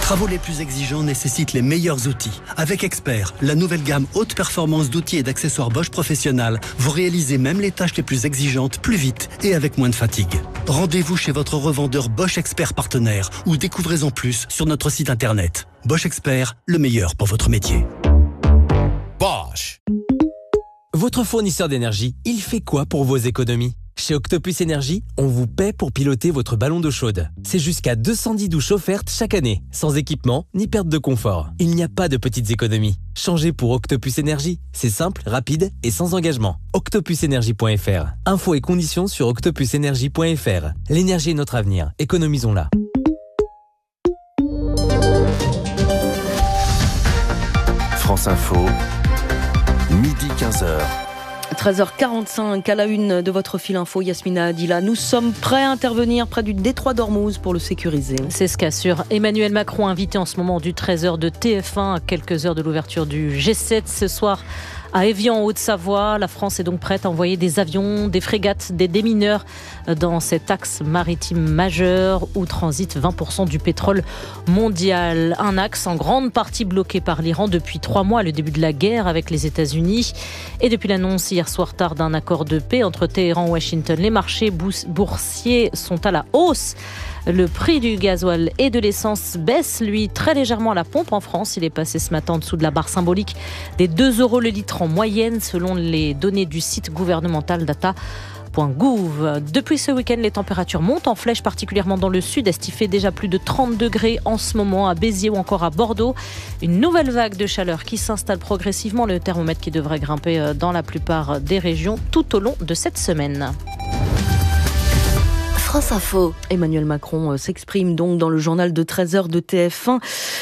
travaux les plus exigeants nécessitent les meilleurs outils. Avec Expert, la nouvelle gamme haute performance d'outils et d'accessoires Bosch Professionnal, vous réalisez même les tâches les plus exigeantes plus vite et avec moins de fatigue. Rendez-vous chez votre revendeur Bosch Expert partenaire ou découvrez en plus sur notre site internet. Bosch Expert, le meilleur pour votre métier. Bosch. Votre fournisseur d'énergie, il fait quoi pour vos économies ? Chez Octopus Énergie, on vous paie pour piloter votre ballon d'eau chaude. C'est jusqu'à 210 douches offertes chaque année, sans équipement ni perte de confort. Il n'y a pas de petites économies. Changez pour Octopus Énergie. C'est simple, rapide et sans engagement. octopusenergie.fr. Infos et conditions sur octopusenergie.fr. L'énergie est notre avenir. Économisons-la. France Info, midi 15h. 13h45 à la une de votre fil info, Yasmina Adila. Nous sommes prêts à intervenir près du détroit d'Ormuz pour le sécuriser. C'est ce qu'assure Emmanuel Macron, invité en ce moment du 13h de TF1 à quelques heures de l'ouverture du G7 ce soir. À Évian, en Haute-Savoie, la France est donc prête à envoyer des avions, des frégates, des démineurs dans cet axe maritime majeur où transite 20% du pétrole mondial. Un axe en grande partie bloqué par l'Iran depuis 3 mois, le début de la guerre avec les États-Unis. Et depuis l'annonce hier soir tard d'un accord de paix entre Téhéran et Washington, les marchés boursiers sont à la hausse. Le prix du gasoil et de l'essence baisse, lui, très légèrement à la pompe en France. Il est passé ce matin en dessous de la barre symbolique des 2 € le litre en moyenne, selon les données du site gouvernemental data.gouv. Depuis ce week-end, les températures montent en flèche, particulièrement dans le sud-est. Il fait déjà plus de 30 degrés en ce moment à Béziers ou encore à Bordeaux. Une nouvelle vague de chaleur qui s'installe progressivement. Le thermomètre qui devrait grimper dans la plupart des régions tout au long de cette semaine. France Info. Emmanuel Macron s'exprime donc dans le journal de 13h de TF1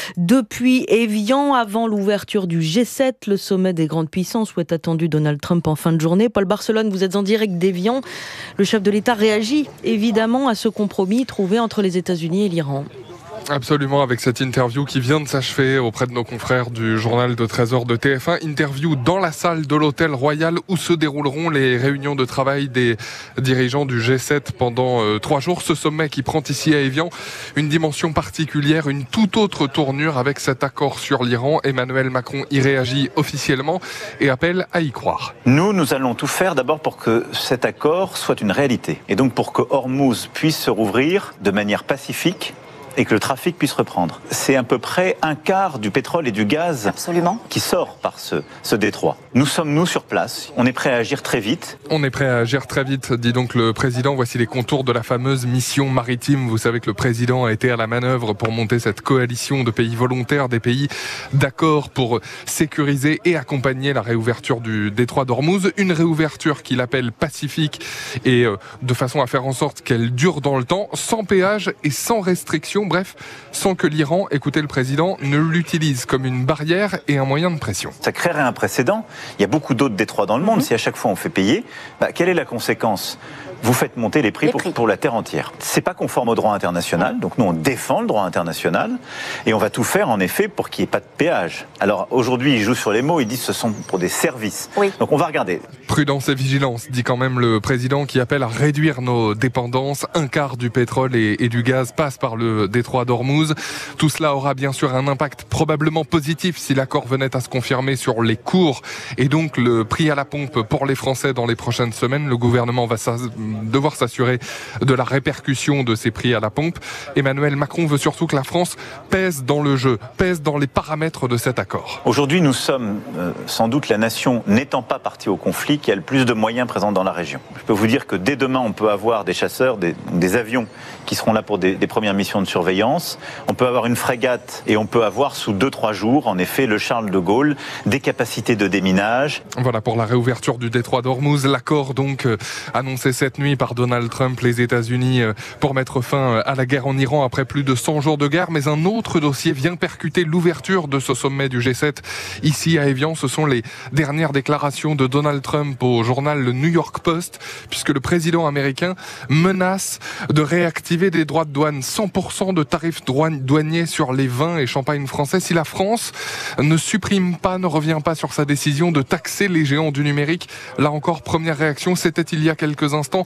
depuis Évian avant l'ouverture du G7, le sommet des grandes puissances où est attendu Donald Trump en fin de journée. Paul Barcelone, vous êtes en direct d'Évian. Le chef de l'État réagit évidemment à ce compromis trouvé entre les États-Unis et l'Iran. Absolument, avec cette interview qui vient de s'achever auprès de nos confrères du journal de 13h de TF1. Interview dans la salle de l'Hôtel Royal où se dérouleront les réunions de travail des dirigeants du G7 pendant 3 jours. Ce sommet qui prend ici à Évian une dimension particulière, une toute autre tournure avec cet accord sur l'Iran. Emmanuel Macron y réagit officiellement et appelle à y croire. Nous allons tout faire d'abord pour que cet accord soit une réalité. Et donc pour que Ormuz puisse se rouvrir de manière pacifique et que le trafic puisse reprendre. C'est à peu près un quart du pétrole et du gaz qui sort par ce détroit. Nous sommes, sur place. On est prêt à agir très vite. On est prêt à agir très vite, dit donc le président. Voici les contours de la fameuse mission maritime. Vous savez que le président a été à la manœuvre pour monter cette coalition de pays volontaires, des pays d'accord pour sécuriser et accompagner la réouverture du détroit d'Ormuz. Une réouverture qu'il appelle pacifique et de façon à faire en sorte qu'elle dure dans le temps, sans péage et sans restriction. Bref, sans que l'Iran, écoutez le président, ne l'utilise comme une barrière et un moyen de pression. Ça créerait un précédent. Il y a beaucoup d'autres détroits dans le monde. Si à chaque fois on fait payer, quelle est la conséquence ? Vous faites monter les prix pour la terre entière. C'est pas conforme au droit international, donc nous on défend le droit international et on va tout faire en effet pour qu'il n'y ait pas de péage. Alors aujourd'hui ils jouent sur les mots, ils disent que ce sont pour des services. Oui. Donc on va regarder. Prudence et vigilance, dit quand même le président qui appelle à réduire nos dépendances. Un quart du pétrole et du gaz passe par le détroit d'Ormuz. Tout cela aura bien sûr un impact probablement positif si l'accord venait à se confirmer sur les cours et donc le prix à la pompe pour les Français dans les prochaines semaines. Le gouvernement va devoir s'assurer de la répercussion de ces prix à la pompe. Emmanuel Macron veut surtout que la France pèse dans le jeu, pèse dans les paramètres de cet accord. Aujourd'hui, nous sommes sans doute la nation n'étant pas partie au conflit qui a le plus de moyens présents dans la région. Je peux vous dire que dès demain, on peut avoir des chasseurs, des avions qui seront là pour des premières missions de surveillance. On peut avoir une frégate et on peut avoir sous 2-3 jours, en effet, le Charles de Gaulle, des capacités de déminage. Voilà pour la réouverture du détroit d'Ormuz. L'accord donc annoncé cette nuit par Donald Trump, les États-Unis, pour mettre fin à la guerre en Iran après plus de 100 jours de guerre. Mais un autre dossier vient percuter l'ouverture de ce sommet du G7 ici à Évian. Ce sont les dernières déclarations de Donald Trump au journal le New York Post, puisque le président américain menace de réactiver des droits de douane, 100% de tarifs douaniers sur les vins et champagnes français si la France ne supprime pas, ne revient pas sur sa décision de taxer les géants du numérique. Là encore, première réaction, c'était il y a quelques instants.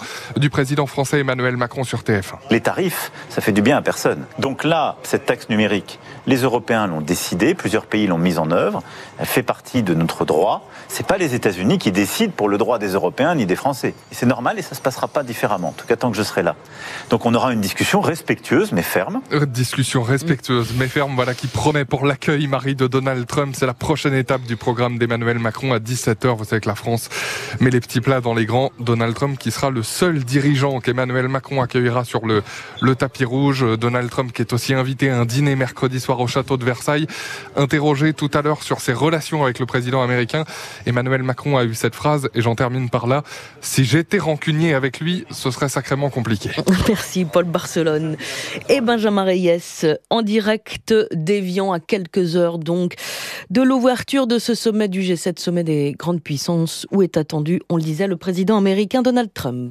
du président français Emmanuel Macron sur TF1. Les tarifs, ça fait du bien à personne. Donc là, cette taxe numérique, les Européens l'ont décidé, plusieurs pays l'ont mise en œuvre, elle fait partie de notre droit. C'est pas les États-Unis qui décident pour le droit des Européens ni des Français. Et c'est normal et ça se passera pas différemment, en tout cas tant que je serai là. Donc on aura une discussion respectueuse mais ferme. Discussion respectueuse mais ferme, voilà, qui promet pour l'accueil, Marie, de Donald Trump. C'est la prochaine étape du programme d'Emmanuel Macron à 17h. Vous savez que la France met les petits plats dans les grands. Donald Trump qui sera le seul dirigeant qu'Emmanuel Macron accueillera sur le tapis rouge. Donald Trump qui est aussi invité à un dîner mercredi soir au château de Versailles. Interrogé tout à l'heure sur ses relations avec le président américain, Emmanuel Macron a eu cette phrase, et j'en termine par là: si j'étais rancunier avec lui, ce serait sacrément compliqué. Merci Paul Barcelone. Et Benjamin Reyes, en direct d'Évian, à quelques heures donc de l'ouverture de ce sommet du G7, sommet des grandes puissances, où est attendu, on le disait, le président américain Donald Trump.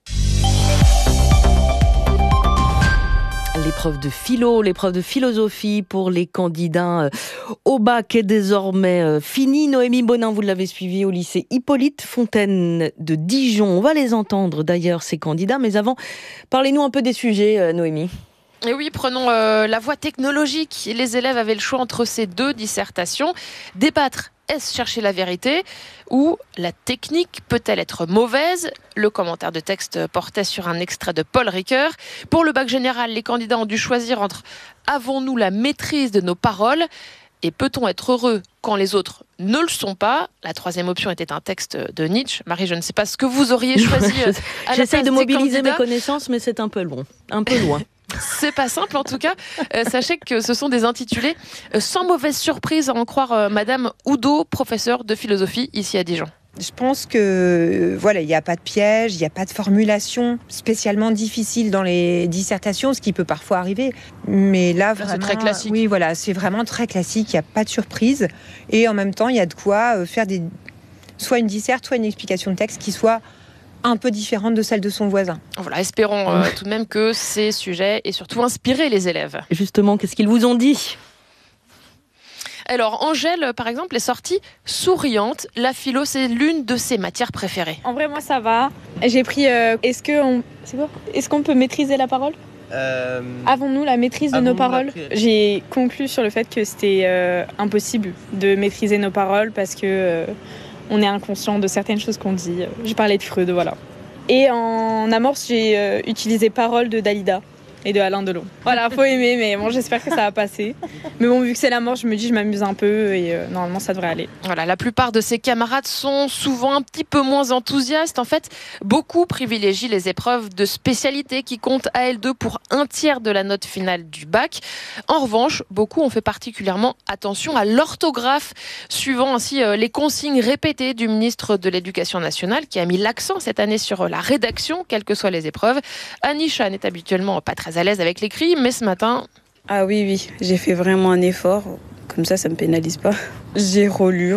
L'épreuve de philo, l'épreuve de philosophie pour les candidats au bac est désormais finie. Noémie Bonin, vous l'avez suivi au lycée Hippolyte Fontaine de Dijon. On va les entendre d'ailleurs, ces candidats. Mais avant, parlez-nous un peu des sujets, Noémie. Et oui, prenons la voie technologique. Les élèves avaient le choix entre ces deux dissertations. Débattre, est-ce chercher la vérité, ou la technique peut-elle être mauvaise? Le commentaire de texte portait sur un extrait de Paul Ricoeur. Pour le bac général, les candidats ont dû choisir entre avons-nous la maîtrise de nos paroles et peut-on être heureux quand les autres ne le sont pas? La troisième option était un texte de Nietzsche. Marie, je ne sais pas ce que vous auriez choisi. J'essaie de mobiliser mes connaissances, mais c'est un peu loin. C'est pas simple en tout cas. Sachez que ce sont des intitulés sans mauvaise surprise à en croire Madame Oudot, professeure de philosophie ici à Dijon. Je pense que voilà, il n'y a pas de piège, il n'y a pas de formulation spécialement difficile dans les dissertations, ce qui peut parfois arriver. Mais là vraiment, c'est très classique. Oui, voilà, c'est vraiment très classique. Il n'y a pas de surprise et en même temps, il y a de quoi faire soit une disserte, soit une explication de texte qui soit un peu différente de celle de son voisin. Voilà, espérons tout de même que ces sujets aient surtout inspiré les élèves. Justement, qu'est-ce qu'ils vous ont dit ? Alors, Angèle, par exemple, est sortie souriante. La philo, c'est l'une de ses matières préférées. En vrai, moi, ça va. J'ai pris est-ce qu'on peut maîtriser la parole ? Avons-nous la maîtrise de nos paroles ? J'ai conclu sur le fait que c'était impossible de maîtriser nos paroles parce que on est inconscient de certaines choses qu'on dit. J'ai parlé de Freud, voilà. Et en amorce, j'ai utilisé Paroles de Dalida et de Alain Delon. Voilà, faut aimer, mais bon, j'espère que ça va passer. Mais bon, vu que c'est l'amorce, je me dis, je m'amuse un peu et normalement, ça devrait aller. Voilà, la plupart de ses camarades sont souvent un petit peu moins enthousiastes. En fait, beaucoup privilégient les épreuves de spécialité qui comptent à elles deux pour un tiers de la note finale du bac. En revanche, beaucoup ont fait particulièrement attention à l'orthographe, suivant ainsi les consignes répétées du ministre de l'Éducation nationale qui a mis l'accent cette année sur la rédaction, quelles que soient les épreuves. Anisha n'est habituellement pas très à l'aise avec l'écrit, mais ce matin... Ah oui, j'ai fait vraiment un effort. Comme ça me pénalise pas. J'ai relu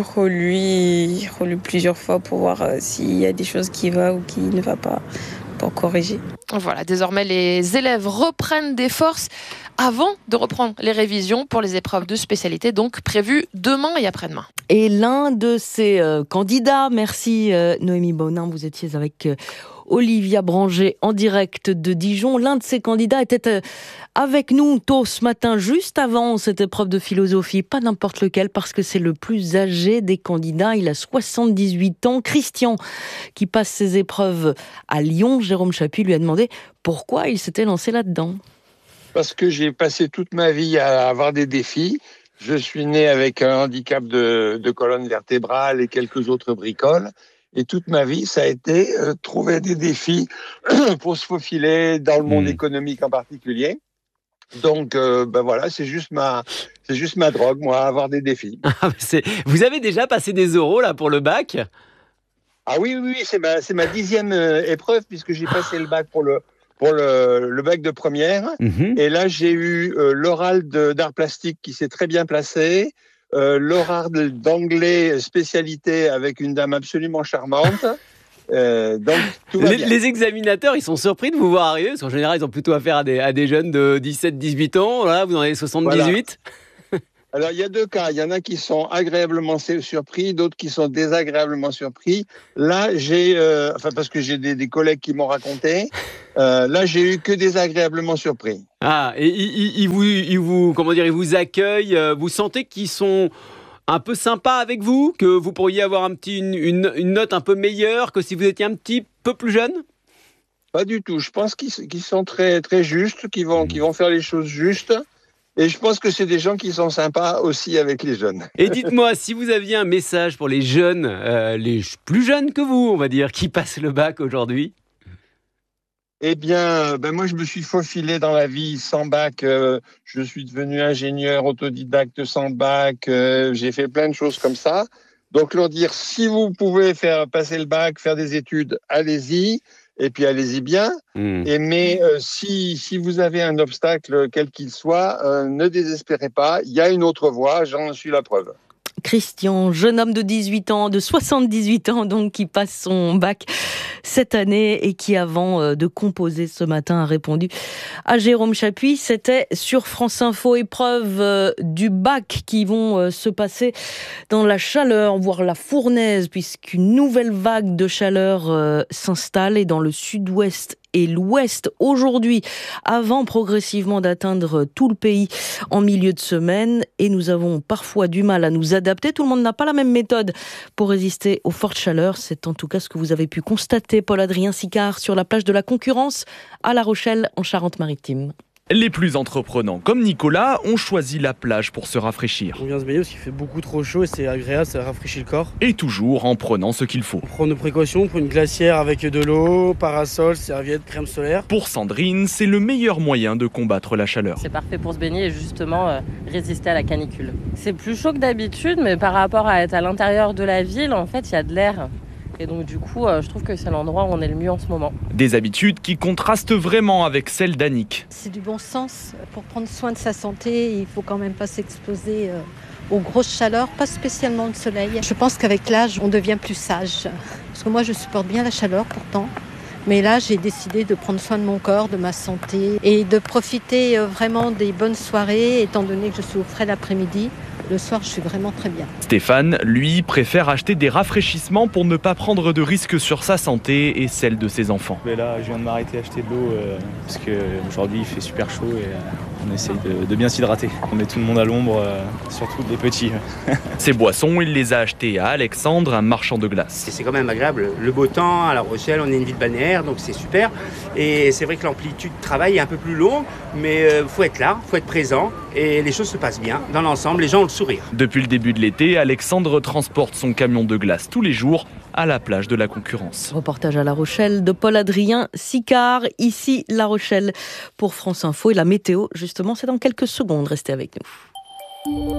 plusieurs fois pour voir s'il y a des choses qui vont ou qui ne vont pas, pour corriger. Voilà, désormais les élèves reprennent des forces avant de reprendre les révisions pour les épreuves de spécialité, donc prévues demain et après-demain. Et l'un de ces candidats, merci Noémie Bonin, vous étiez avec Olivia Branger en direct de Dijon. L'un de ces candidats était avec nous tôt ce matin, juste avant cette épreuve de philosophie. Pas n'importe lequel, parce que c'est le plus âgé des candidats. Il a 78 ans. Christian, qui passe ses épreuves à Lyon, Jérôme Chapuis lui a demandé pourquoi il s'était lancé là-dedans. Parce que j'ai passé toute ma vie à avoir des défis. Je suis né avec un handicap de colonne vertébrale et quelques autres bricoles. Et toute ma vie, ça a été trouver des défis pour se faufiler dans le monde économique en particulier. Donc, voilà, c'est juste ma drogue, moi, avoir des défis. Vous avez déjà passé des oraux là pour le bac ? Ah oui, c'est ma 10e épreuve puisque j'ai passé le bac pour le bac de première. Et là, j'ai eu l'oral d'art plastique qui s'est très bien placé. L'oral d'anglais spécialité avec une dame absolument charmante. Donc, tout va bien. Les examinateurs, ils sont surpris de vous voir arriver, parce qu'en général, ils ont plutôt affaire à des jeunes de 17-18 ans. Là, vous en avez 78. Alors, il y a deux cas. Il y en a qui sont agréablement surpris, d'autres qui sont désagréablement surpris. Là, parce que j'ai des collègues qui m'ont raconté, là, j'ai eu que désagréablement surpris. Ah, et ils vous accueillent, vous sentez qu'ils sont un peu sympas avec vous, que vous pourriez avoir une note un peu meilleure que si vous étiez un petit peu plus jeune? Pas du tout. Je pense qu'ils sont très, très justes, qu'ils vont faire les choses justes. Et je pense que c'est des gens qui sont sympas aussi avec les jeunes. Et dites-moi, si vous aviez un message pour les jeunes, les plus jeunes que vous, on va dire, qui passent le bac aujourd'hui? Eh bien, moi, je me suis faufilé dans la vie sans bac. Je suis devenu ingénieur autodidacte sans bac. J'ai fait plein de choses comme ça. Donc, leur dire, si vous pouvez faire passer le bac, faire des études, allez-y. Et puis, allez-y bien. Mais si vous avez un obstacle, quel qu'il soit, ne désespérez pas. Il y a une autre voie, j'en suis la preuve. Christian, jeune homme de 78 ans, donc, qui passe son bac cette année et qui, avant de composer ce matin, a répondu à Jérôme Chapuis. C'était sur France Info, épreuve du bac qui vont se passer dans la chaleur, voire la fournaise, puisqu'une nouvelle vague de chaleur s'installe et dans le sud-ouest et l'ouest aujourd'hui, avant progressivement d'atteindre tout le pays en milieu de semaine. Et nous avons parfois du mal à nous adapter. Tout le monde n'a pas la même méthode pour résister aux fortes chaleurs. C'est en tout cas ce que vous avez pu constater, Paul-Adrien Sicard, sur la plage de la Concurrence à La Rochelle, en Charente-Maritime. Les plus entreprenants, comme Nicolas, ont choisi la plage pour se rafraîchir. On vient se baigner parce qu'il fait beaucoup trop chaud et c'est agréable, ça rafraîchit le corps. Et toujours en prenant ce qu'il faut. On prend nos précautions, on prend une glacière avec de l'eau, parasol, serviette, crème solaire. Pour Sandrine, c'est le meilleur moyen de combattre la chaleur. C'est parfait pour se baigner et justement résister à la canicule. C'est plus chaud que d'habitude, mais par rapport à être à l'intérieur de la ville, en fait, il y a de l'air. Et donc du coup, je trouve que c'est l'endroit où on est le mieux en ce moment. Des habitudes qui contrastent vraiment avec celles d'Annick. C'est du bon sens. Pour prendre soin de sa santé, il ne faut quand même pas s'exposer aux grosses chaleurs, pas spécialement le soleil. Je pense qu'avec l'âge, on devient plus sage. Parce que moi, je supporte bien la chaleur pourtant. Mais là, j'ai décidé de prendre soin de mon corps, de ma santé et de profiter vraiment des bonnes soirées, étant donné que je suis au frais l'après-midi. Le soir, je suis vraiment très bien. Stéphane, lui, préfère acheter des rafraîchissements pour ne pas prendre de risques sur sa santé et celle de ses enfants. Mais là, je viens de m'arrêter d'acheter de l'eau parce qu'aujourd'hui, il fait super chaud et on essaye de bien s'hydrater. On met tout le monde à l'ombre, surtout les petits. Ces boissons, il les a achetées à Alexandre, un marchand de glace. C'est quand même agréable. Le beau temps, à La Rochelle, on est une ville balnéaire, donc c'est super. Et c'est vrai que l'amplitude de travail est un peu plus longue, mais faut être là, faut être présent. Et les choses se passent bien. Dans l'ensemble, les gens ont le sourire. Depuis le début de l'été, Alexandre transporte son camion de glace tous les jours à la plage de la Concurrence. Reportage à La Rochelle de Paul-Adrien Sicard, ici La Rochelle pour France Info. Et la météo, justement, c'est dans quelques secondes. Restez avec nous.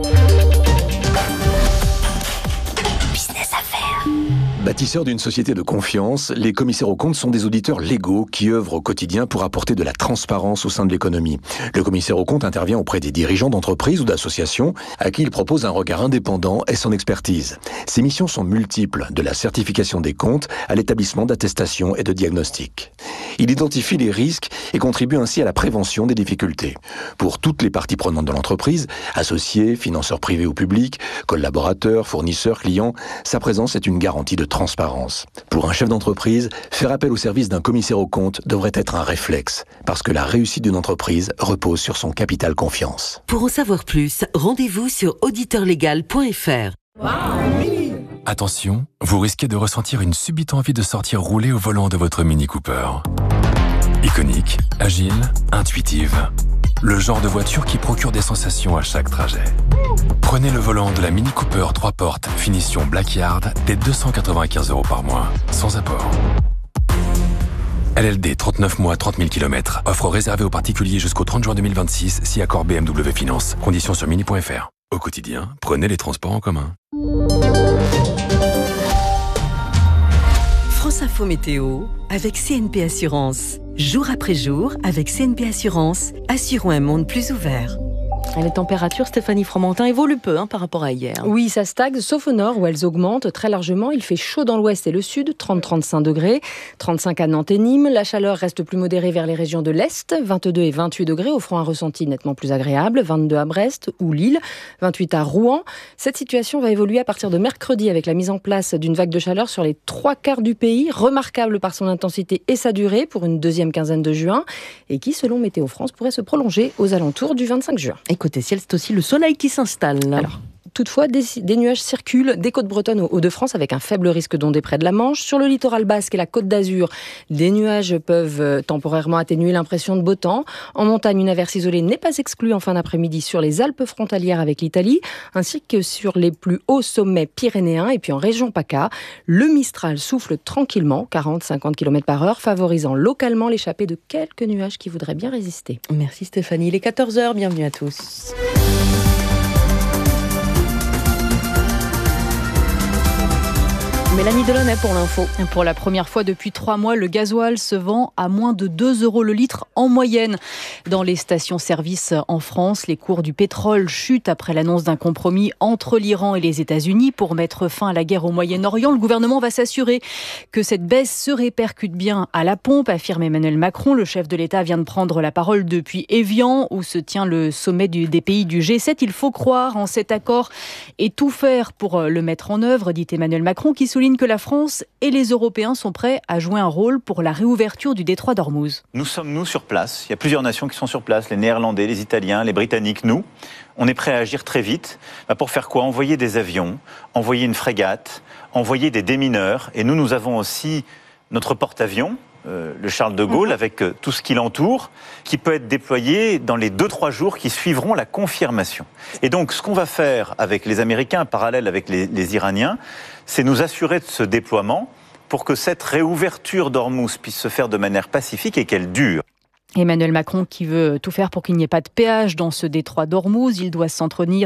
Business Affaires. Bâtisseurs d'une société de confiance, les commissaires aux comptes sont des auditeurs légaux qui œuvrent au quotidien pour apporter de la transparence au sein de l'économie. Le commissaire aux comptes intervient auprès des dirigeants d'entreprises ou d'associations à qui il propose un regard indépendant et son expertise. Ses missions sont multiples, de la certification des comptes à l'établissement d'attestation et de diagnostic. Il identifie les risques et contribue ainsi à la prévention des difficultés. Pour toutes les parties prenantes de l'entreprise, associés, financeurs privés ou publics, collaborateurs, fournisseurs, clients, sa présence est une garantie de transparence. Pour un chef d'entreprise, faire appel au service d'un commissaire aux comptes devrait être un réflexe, parce que la réussite d'une entreprise repose sur son capital confiance. Pour en savoir plus, rendez-vous sur auditeurlegal.fr. Attention, vous risquez de ressentir une subite envie de sortir rouler au volant de votre Mini Cooper. Iconique, agile, intuitive. Le genre de voiture qui procure des sensations à chaque trajet. Prenez le volant de la Mini Cooper 3 portes, finition Blackyard, dès 295 € par mois, sans apport. LLD 39 mois, 30 000 km. Offre réservée aux particuliers jusqu'au 30 juin 2026, si accord BMW Finance. Conditions sur mini.fr. Au quotidien, prenez les transports en commun. France Info Météo avec CNP Assurance. Jour après jour, avec CNP Assurance, assurons un monde plus ouvert. Les températures, Stéphanie Fromentin, évoluent peu par rapport à hier. Oui, ça stagne, sauf au nord où elles augmentent très largement. Il fait chaud dans l'ouest et le sud, 30-35 degrés, 35 à Nantes et Nîmes. La chaleur reste plus modérée vers les régions de l'Est, 22 et 28 degrés, offrant un ressenti nettement plus agréable, 22 à Brest ou Lille, 28 à Rouen. Cette situation va évoluer à partir de mercredi avec la mise en place d'une vague de chaleur sur les 3/4 du pays, remarquable par son intensité et sa durée pour une deuxième quinzaine de juin et qui, selon Météo France, pourrait se prolonger aux alentours du 25 juin. Et côté ciel, c'est aussi le soleil qui s'installe. Alors, toutefois, des nuages circulent des côtes bretonnes aux Hauts-de-France avec un faible risque d'ondées près de la Manche. Sur le littoral basque et la côte d'Azur, des nuages peuvent temporairement atténuer l'impression de beau temps. En montagne, une averse isolée n'est pas exclue en fin d'après-midi sur les Alpes frontalières avec l'Italie, ainsi que sur les plus hauts sommets pyrénéens. Et puis en région PACA, le Mistral souffle tranquillement, 40-50 km/h, favorisant localement l'échappée de quelques nuages qui voudraient bien résister. Merci Stéphanie. Il est 14h, bienvenue à tous. Mélanie Delaunay pour l'info. Pour la première fois depuis 3 mois, le gasoil se vend à moins de 2 € le litre en moyenne. Dans les stations-service en France, les cours du pétrole chutent après l'annonce d'un compromis entre l'Iran et les États-Unis pour mettre fin à la guerre au Moyen-Orient. Le gouvernement va s'assurer que cette baisse se répercute bien à la pompe, affirme Emmanuel Macron. Le chef de l'État vient de prendre la parole depuis Évian, où se tient le sommet des pays du G7. Il faut croire en cet accord et tout faire pour le mettre en œuvre, dit Emmanuel Macron, qui souligne que la France et les Européens sont prêts à jouer un rôle pour la réouverture du détroit d'Ormuz. Nous sommes, sur place. Il y a plusieurs nations qui sont sur place, les Néerlandais, les Italiens, les Britanniques, nous. On est prêts à agir très vite. Pour faire quoi ? Envoyer des avions, envoyer une frégate, envoyer des démineurs. Et nous avons aussi notre porte-avions, le Charles de Gaulle, avec tout ce qui l'entoure, qui peut être déployé dans les 2-3 jours qui suivront la confirmation. Et donc, ce qu'on va faire avec les Américains, en parallèle avec les Iraniens, c'est nous assurer de ce déploiement pour que cette réouverture d'Ormuz puisse se faire de manière pacifique et qu'elle dure. Emmanuel Macron qui veut tout faire pour qu'il n'y ait pas de péage dans ce détroit d'Ormuz. Il doit s'entretenir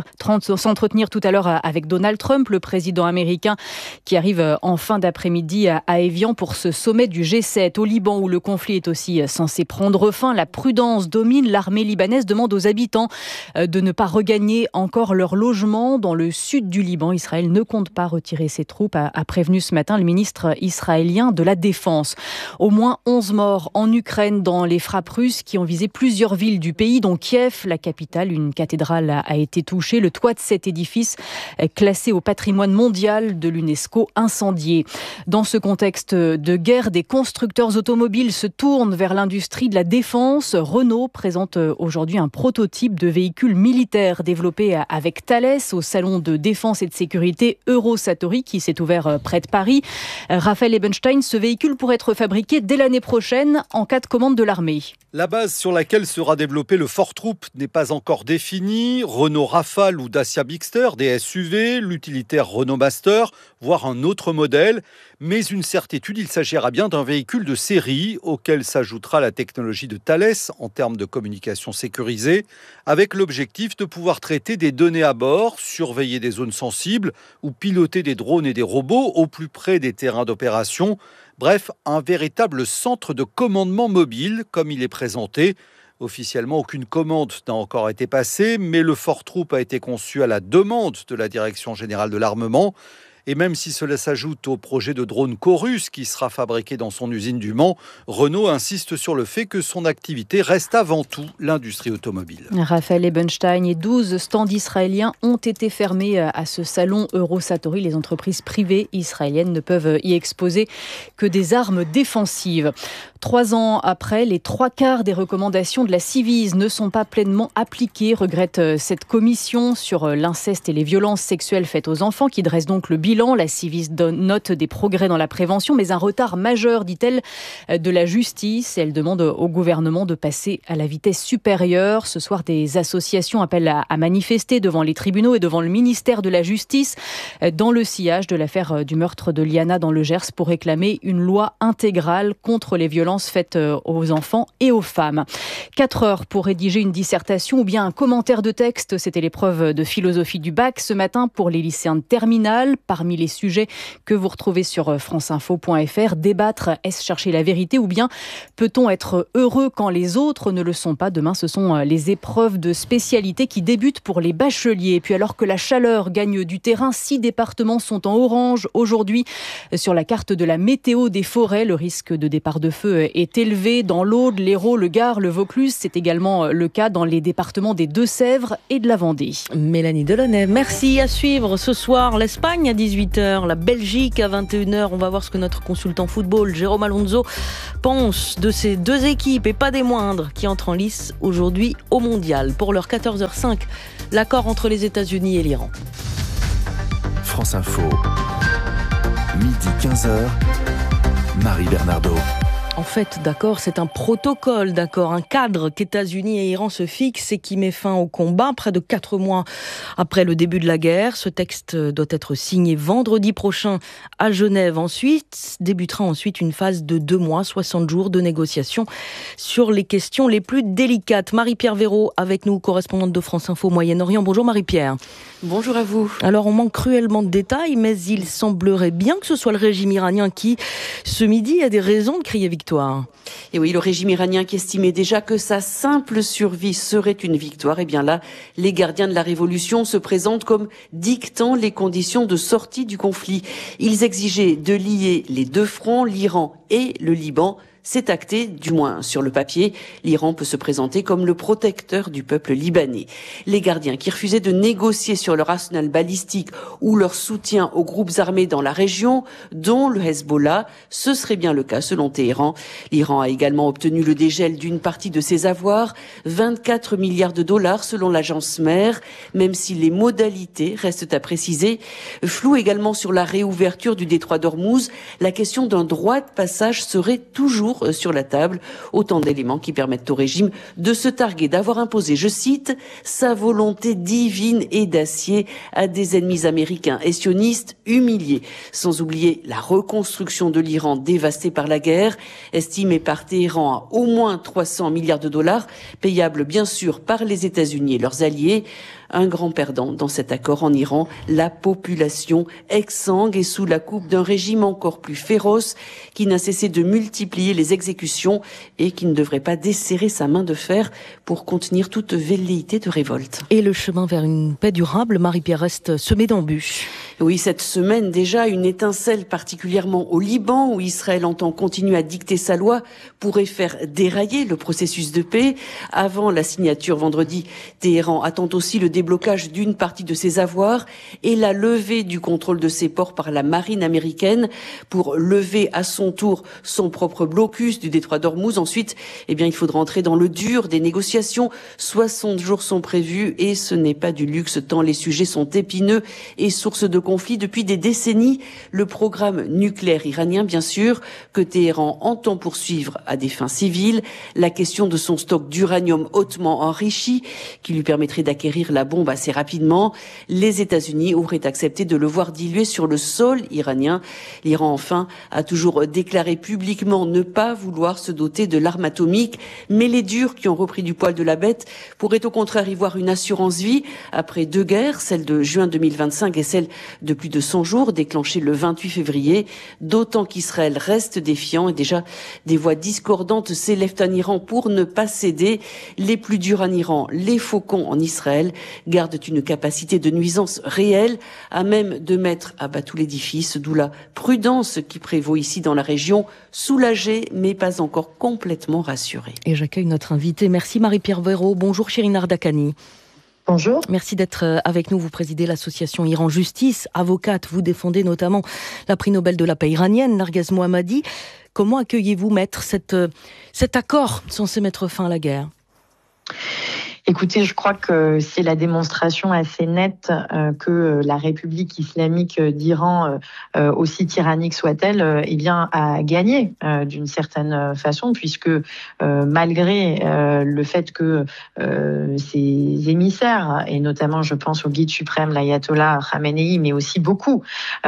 tout à l'heure avec Donald Trump, le président américain, qui arrive en fin d'après-midi à Évian pour ce sommet du G7. Au Liban, où le conflit est aussi censé prendre fin, la prudence domine. L'armée libanaise demande aux habitants de ne pas regagner encore leur logement dans le sud du Liban. Israël ne compte pas retirer ses troupes, a prévenu ce matin le ministre israélien de la Défense. Au moins 11 morts en Ukraine dans les frappes russes qui ont visé plusieurs villes du pays, dont Kiev, la capitale. Une cathédrale a été touchée. Le toit de cet édifice, classé au patrimoine mondial de l'UNESCO, incendié. Dans ce contexte de guerre, des constructeurs automobiles se tournent vers l'industrie de la défense. Renault présente aujourd'hui un prototype de véhicule militaire développé avec Thales au salon de défense et de sécurité Eurosatory qui s'est ouvert près de Paris. Raphaël Ebenstein, ce véhicule pourrait être fabriqué dès l'année prochaine en cas de commande de l'armée. La base sur laquelle sera développé le Fort Troop n'est pas encore définie. Renault Rafale ou Dacia Bigster, des SUV, l'utilitaire Renault Master, voire un autre modèle. Mais une certitude, il s'agira bien d'un véhicule de série auquel s'ajoutera la technologie de Thales en termes de communication sécurisée, avec l'objectif de pouvoir traiter des données à bord, surveiller des zones sensibles ou piloter des drones et des robots au plus près des terrains d'opération. Bref, un véritable centre de commandement mobile, comme il est présenté. Officiellement, aucune commande n'a encore été passée, mais le Fort Troop a été conçu à la demande de la Direction générale de l'armement. Et même si cela s'ajoute au projet de drone Chorus qui sera fabriqué dans son usine du Mans, Renault insiste sur le fait que son activité reste avant tout l'industrie automobile. Raphaël Ebenstein et 12 stands israéliens ont été fermés à ce salon Eurosatory. Les entreprises privées israéliennes ne peuvent y exposer que des armes défensives. 3 ans après, les 3/4 des recommandations de la Ciivise ne sont pas pleinement appliquées, regrette cette commission sur l'inceste et les violences sexuelles faites aux enfants qui dresse donc le bilan. La Ciivise note des progrès dans la prévention, mais un retard majeur, dit-elle, de la justice. Elle demande au gouvernement de passer à la vitesse supérieure. Ce soir, des associations appellent à manifester devant les tribunaux et devant le ministère de la Justice dans le sillage de l'affaire du meurtre de Liana dans le Gers pour réclamer une loi intégrale contre les violences faites aux enfants et aux femmes. 4 heures pour rédiger une dissertation ou bien un commentaire de texte. C'était l'épreuve de philosophie du bac ce matin pour les lycéens de terminale. Parmi parmi les sujets que vous retrouvez sur franceinfo.fr. Débattre, est-ce chercher la vérité ou bien peut-on être heureux quand les autres ne le sont pas? Demain, ce sont les épreuves de spécialité qui débutent pour les bacheliers. Et puis alors que la chaleur gagne du terrain, 6 départements sont en orange aujourd'hui sur la carte de la météo des forêts. Le risque de départ de feu est élevé dans l'Aude, l'Hérault, le Gard, le Vaucluse. C'est également le cas dans les départements des Deux-Sèvres et de la Vendée. Mélanie Delaunay, merci. À suivre ce soir l'Espagne à 18h, la Belgique à 21h. On va voir ce que notre consultant football, Jérôme Alonso, pense de ces deux équipes, et pas des moindres, qui entrent en lice aujourd'hui au Mondial. Pour l'heure 14h05, l'accord entre les États-Unis et l'Iran. France Info, midi 15h, Marie Bernardo. En fait, d'accord, c'est un protocole, d'accord, un cadre qu'États-Unis et Iran se fixent et qui met fin au combat près de 4 mois après le début de la guerre. Ce texte doit être signé vendredi prochain à Genève. Ensuite, débutera une phase de 2 mois, 60 jours de négociations sur les questions les plus délicates. Marie-Pierre Véraud avec nous, correspondante de France Info Moyen-Orient. Bonjour Marie-Pierre. Bonjour à vous. Alors on manque cruellement de détails, mais il semblerait bien que ce soit le régime iranien qui, ce midi, a des raisons de crier victoire. Et oui, le régime iranien qui estimait déjà que sa simple survie serait une victoire. Et bien là, les gardiens de la révolution se présentent comme dictant les conditions de sortie du conflit. Ils exigeaient de lier les deux fronts, l'Iran et le Liban. C'est acté, du moins sur le papier. L'Iran peut se présenter comme le protecteur du peuple libanais. Les gardiens qui refusaient de négocier sur leur arsenal balistique ou leur soutien aux groupes armés dans la région, dont le Hezbollah, ce serait bien le cas selon Téhéran. L'Iran a également obtenu le dégel d'une partie de ses avoirs, 24 milliards de dollars selon l'agence MER, même si les modalités restent à préciser. Flou également sur la réouverture du détroit d'Ormuz, la question d'un droit de passage serait toujours sur la table. Autant d'éléments qui permettent au régime de se targuer d'avoir imposé, je cite, sa volonté divine et d'acier à des ennemis américains et sionistes humiliés. Sans oublier la reconstruction de l'Iran dévasté par la guerre, estimée par Téhéran à au moins 300 milliards de dollars, payables bien sûr par les États-Unis et leurs alliés. Un grand perdant dans cet accord en Iran, la population exsangue et sous la coupe d'un régime encore plus féroce qui n'a cessé de multiplier les exécutions et qui ne devrait pas desserrer sa main de fer pour contenir toute velléité de révolte. Et le chemin vers une paix durable, Marie-Pierre, reste semé d'embûches. Oui, cette semaine déjà, une étincelle particulièrement au Liban où Israël entend continuer à dicter sa loi pourrait faire dérailler le processus de paix. Avant la signature vendredi, Téhéran attend aussi le déblocage d'une partie de ses avoirs et la levée du contrôle de ses ports par la marine américaine pour lever à son tour son propre blocus du détroit d'Ormuz. Ensuite, il faudra entrer dans le dur des négociations. 60 jours sont prévus et ce n'est pas du luxe tant les sujets sont épineux et source de conflit depuis des décennies. Le programme nucléaire iranien, bien sûr, que Téhéran entend poursuivre à des fins civiles. La question de son stock d'uranium hautement enrichi qui lui permettrait d'acquérir la bombe assez rapidement. Les États-Unis auraient accepté de le voir dilué sur le sol iranien. L'Iran, enfin, a toujours déclaré publiquement ne pas vouloir se doter de l'arme atomique. Mais les durs qui ont repris du poil de la bête pourraient au contraire y voir une assurance vie après 2 guerres, celle de juin 2025 et celle de plus de 100 jours déclenchée le 28 février. D'autant qu'Israël reste défiant et déjà des voix discordantes s'élèvent en Iran pour ne pas céder. Les plus durs en Iran, les faucons en Israël, gardent une capacité de nuisance réelle à même de mettre à bas tout l'édifice, d'où la prudence qui prévaut ici dans la région, soulagée mais pas encore complètement rassurée. Et j'accueille notre invitée. Merci Marie-Pierre Véraud. Bonjour Shirin Ardakani. Bonjour. Merci d'être avec nous. Vous présidez l'association Iran Justice. Avocate, vous défendez notamment la prix Nobel de la paix iranienne, Narges Mohammadi. Comment accueillez-vous, maître, cet accord censé mettre fin à la guerre ? Écoutez, je crois que c'est la démonstration assez nette que la République islamique d'Iran, aussi tyrannique soit-elle, a gagné d'une certaine façon, puisque malgré le fait que ses émissaires, et notamment je pense au guide suprême, l'ayatollah Khamenei, mais aussi beaucoup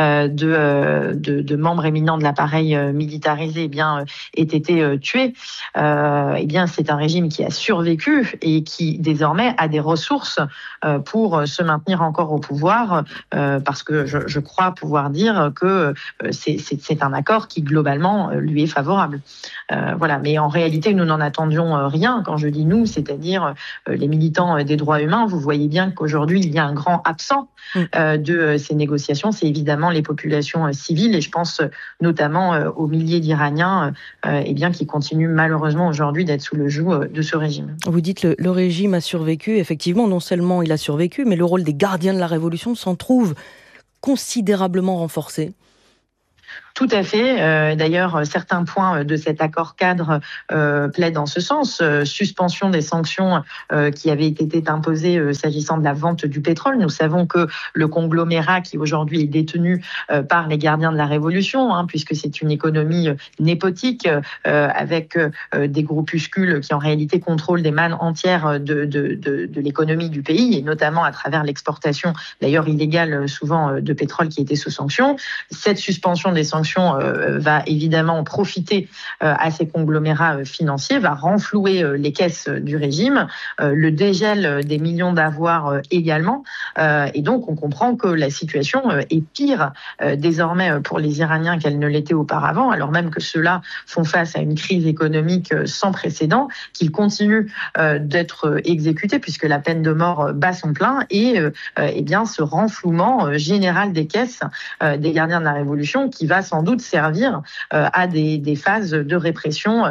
de membres éminents de l'appareil militarisé, aient été tués, c'est un régime qui a survécu et qui désormais a des ressources pour se maintenir encore au pouvoir, parce que je crois pouvoir dire que c'est un accord qui globalement lui est favorable. Voilà. Mais en réalité, nous n'en attendions rien. Quand je dis nous, c'est-à-dire les militants des droits humains, vous voyez bien qu'aujourd'hui, il y a un grand absent de ces négociations. C'est évidemment les populations civiles, et je pense notamment aux milliers d'Iraniens qui continuent malheureusement aujourd'hui d'être sous le joug de ce régime. Vous dites le régime a survécu. Effectivement, non seulement il a survécu, mais le rôle des gardiens de la révolution s'en trouve considérablement renforcé. Tout à fait. D'ailleurs, certains points de cet accord cadre plaident en ce sens. Suspension des sanctions qui avaient été imposées s'agissant de la vente du pétrole. Nous savons que le conglomérat qui aujourd'hui est détenu par les gardiens de la Révolution, puisque c'est une économie népotique avec des groupuscules qui en réalité contrôlent des mannes entières de l'économie du pays, et notamment à travers l'exportation, d'ailleurs illégale souvent, de pétrole qui était sous sanction. Cette suspension des sanctions va évidemment profiter à ces conglomérats financiers, va renflouer les caisses du régime, le dégel des millions d'avoirs également, et donc on comprend que la situation est pire désormais pour les Iraniens qu'elle ne l'était auparavant, alors même que ceux-là font face à une crise économique sans précédent, qu'ils continuent d'être exécutés puisque la peine de mort bat son plein, et ce renflouement général des caisses des gardiens de la Révolution qui va sans doute servir à des phases de répression.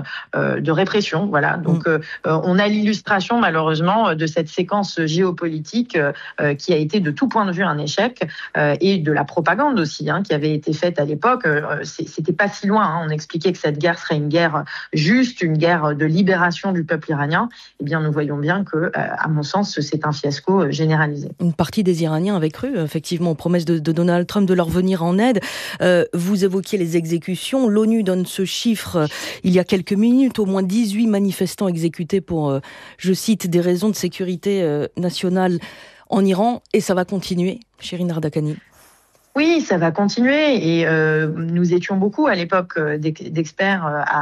Voilà. Donc, on a l'illustration, malheureusement, de cette séquence géopolitique qui a été de tout point de vue un échec, et de la propagande aussi, qui avait été faite à l'époque. C'était pas si loin. On expliquait que cette guerre serait une guerre juste, une guerre de libération du peuple iranien. Eh bien, nous voyons bien que, à mon sens, c'est un fiasco généralisé. Une partie des Iraniens avait cru, effectivement, aux promesses de Donald Trump de leur venir en aide. Vous évoquiez les exécutions. L'ONU donne ce chiffre il y a quelques minutes. Au moins 18 manifestants exécutés pour, je cite, des raisons de sécurité nationale en Iran. Et ça va continuer, Shirin Ardakani. Oui, ça va continuer, et nous étions beaucoup à l'époque d'experts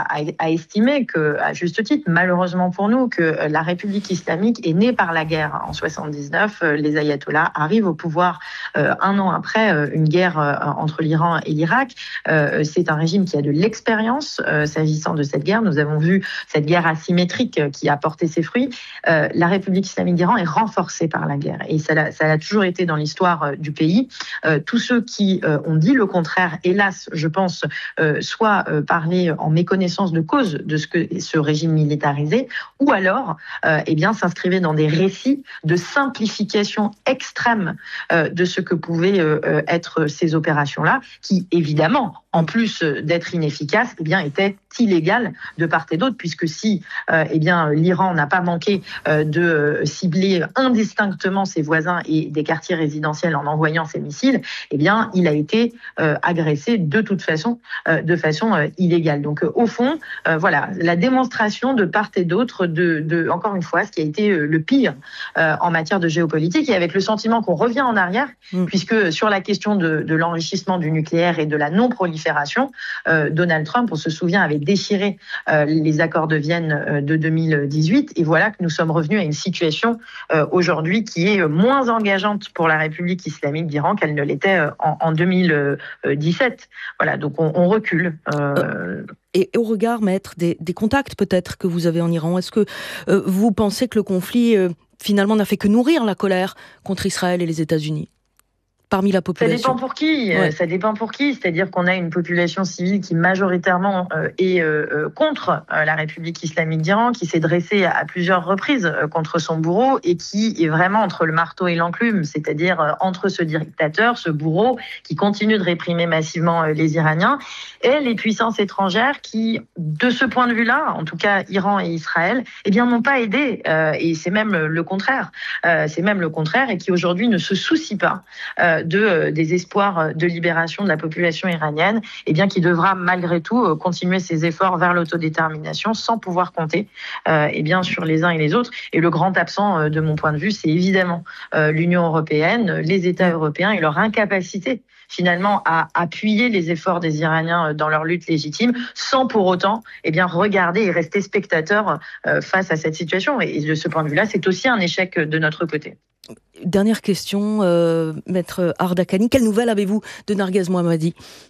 à estimer que, à juste titre, malheureusement pour nous, que la République islamique est née par la guerre en 79. Les ayatollahs arrivent au pouvoir un an après une guerre entre l'Iran et l'Irak. C'est un régime qui a de l'expérience s'agissant de cette guerre. Nous avons vu cette guerre asymétrique qui a porté ses fruits. La République islamique d'Iran est renforcée par la guerre, et ça a toujours été dans l'histoire du pays. Tous ceux qui ont dit le contraire, hélas, je pense, soit parler en méconnaissance de cause de ce régime militarisé, ou alors s'inscrivaient dans des récits de simplification extrême de ce que pouvaient être ces opérations-là, qui, évidemment, en plus d'être inefficaces, étaient illégales de part et d'autre, puisque si l'Iran n'a pas manqué de cibler indistinctement ses voisins et des quartiers résidentiels en envoyant ses missiles, il a été agressé de toute façon, de façon illégale. Donc au fond, voilà, la démonstration de part et d'autre de encore une fois, ce qui a été le pire en matière de géopolitique, et avec le sentiment qu'on revient en arrière, puisque sur la question de l'enrichissement du nucléaire et de la non-prolifération, Donald Trump, on se souvient, avait déchiré les accords de Vienne de 2018, et voilà que nous sommes revenus à une situation aujourd'hui qui est moins engageante pour la République islamique d'Iran qu'elle ne l'était en 2017. Voilà, donc on recule. Et au regard, maître, des contacts peut-être que vous avez en Iran, est-ce que vous pensez que le conflit finalement n'a fait que nourrir la colère contre Israël et les États-Unis parmi la population? Ça dépend pour qui. Ouais. Ça dépend pour qui. C'est-à-dire qu'on a une population civile qui majoritairement est contre la République islamique d'Iran, qui s'est dressée à plusieurs reprises contre son bourreau, et qui est vraiment entre le marteau et l'enclume, c'est-à-dire entre ce dictateur, ce bourreau qui continue de réprimer massivement les Iraniens, et les puissances étrangères qui, de ce point de vue-là, en tout cas Iran et Israël, n'ont pas aidé. Et c'est même le contraire. C'est même le contraire, et qui aujourd'hui ne se soucient pas des espoirs de libération de la population iranienne, et bien qui devra malgré tout continuer ses efforts vers l'autodétermination sans pouvoir compter et bien sur les uns et les autres. Et le grand absent de mon point de vue, c'est évidemment l'Union européenne, les États européens et leur incapacité finalement à appuyer les efforts des Iraniens dans leur lutte légitime, sans pour autant regarder et rester spectateur face à cette situation. Et de ce point de vue-là, c'est aussi un échec de notre côté. Dernière question, Maître Ardakani, quelle nouvelle avez-vous de Narguez Mohammadi ?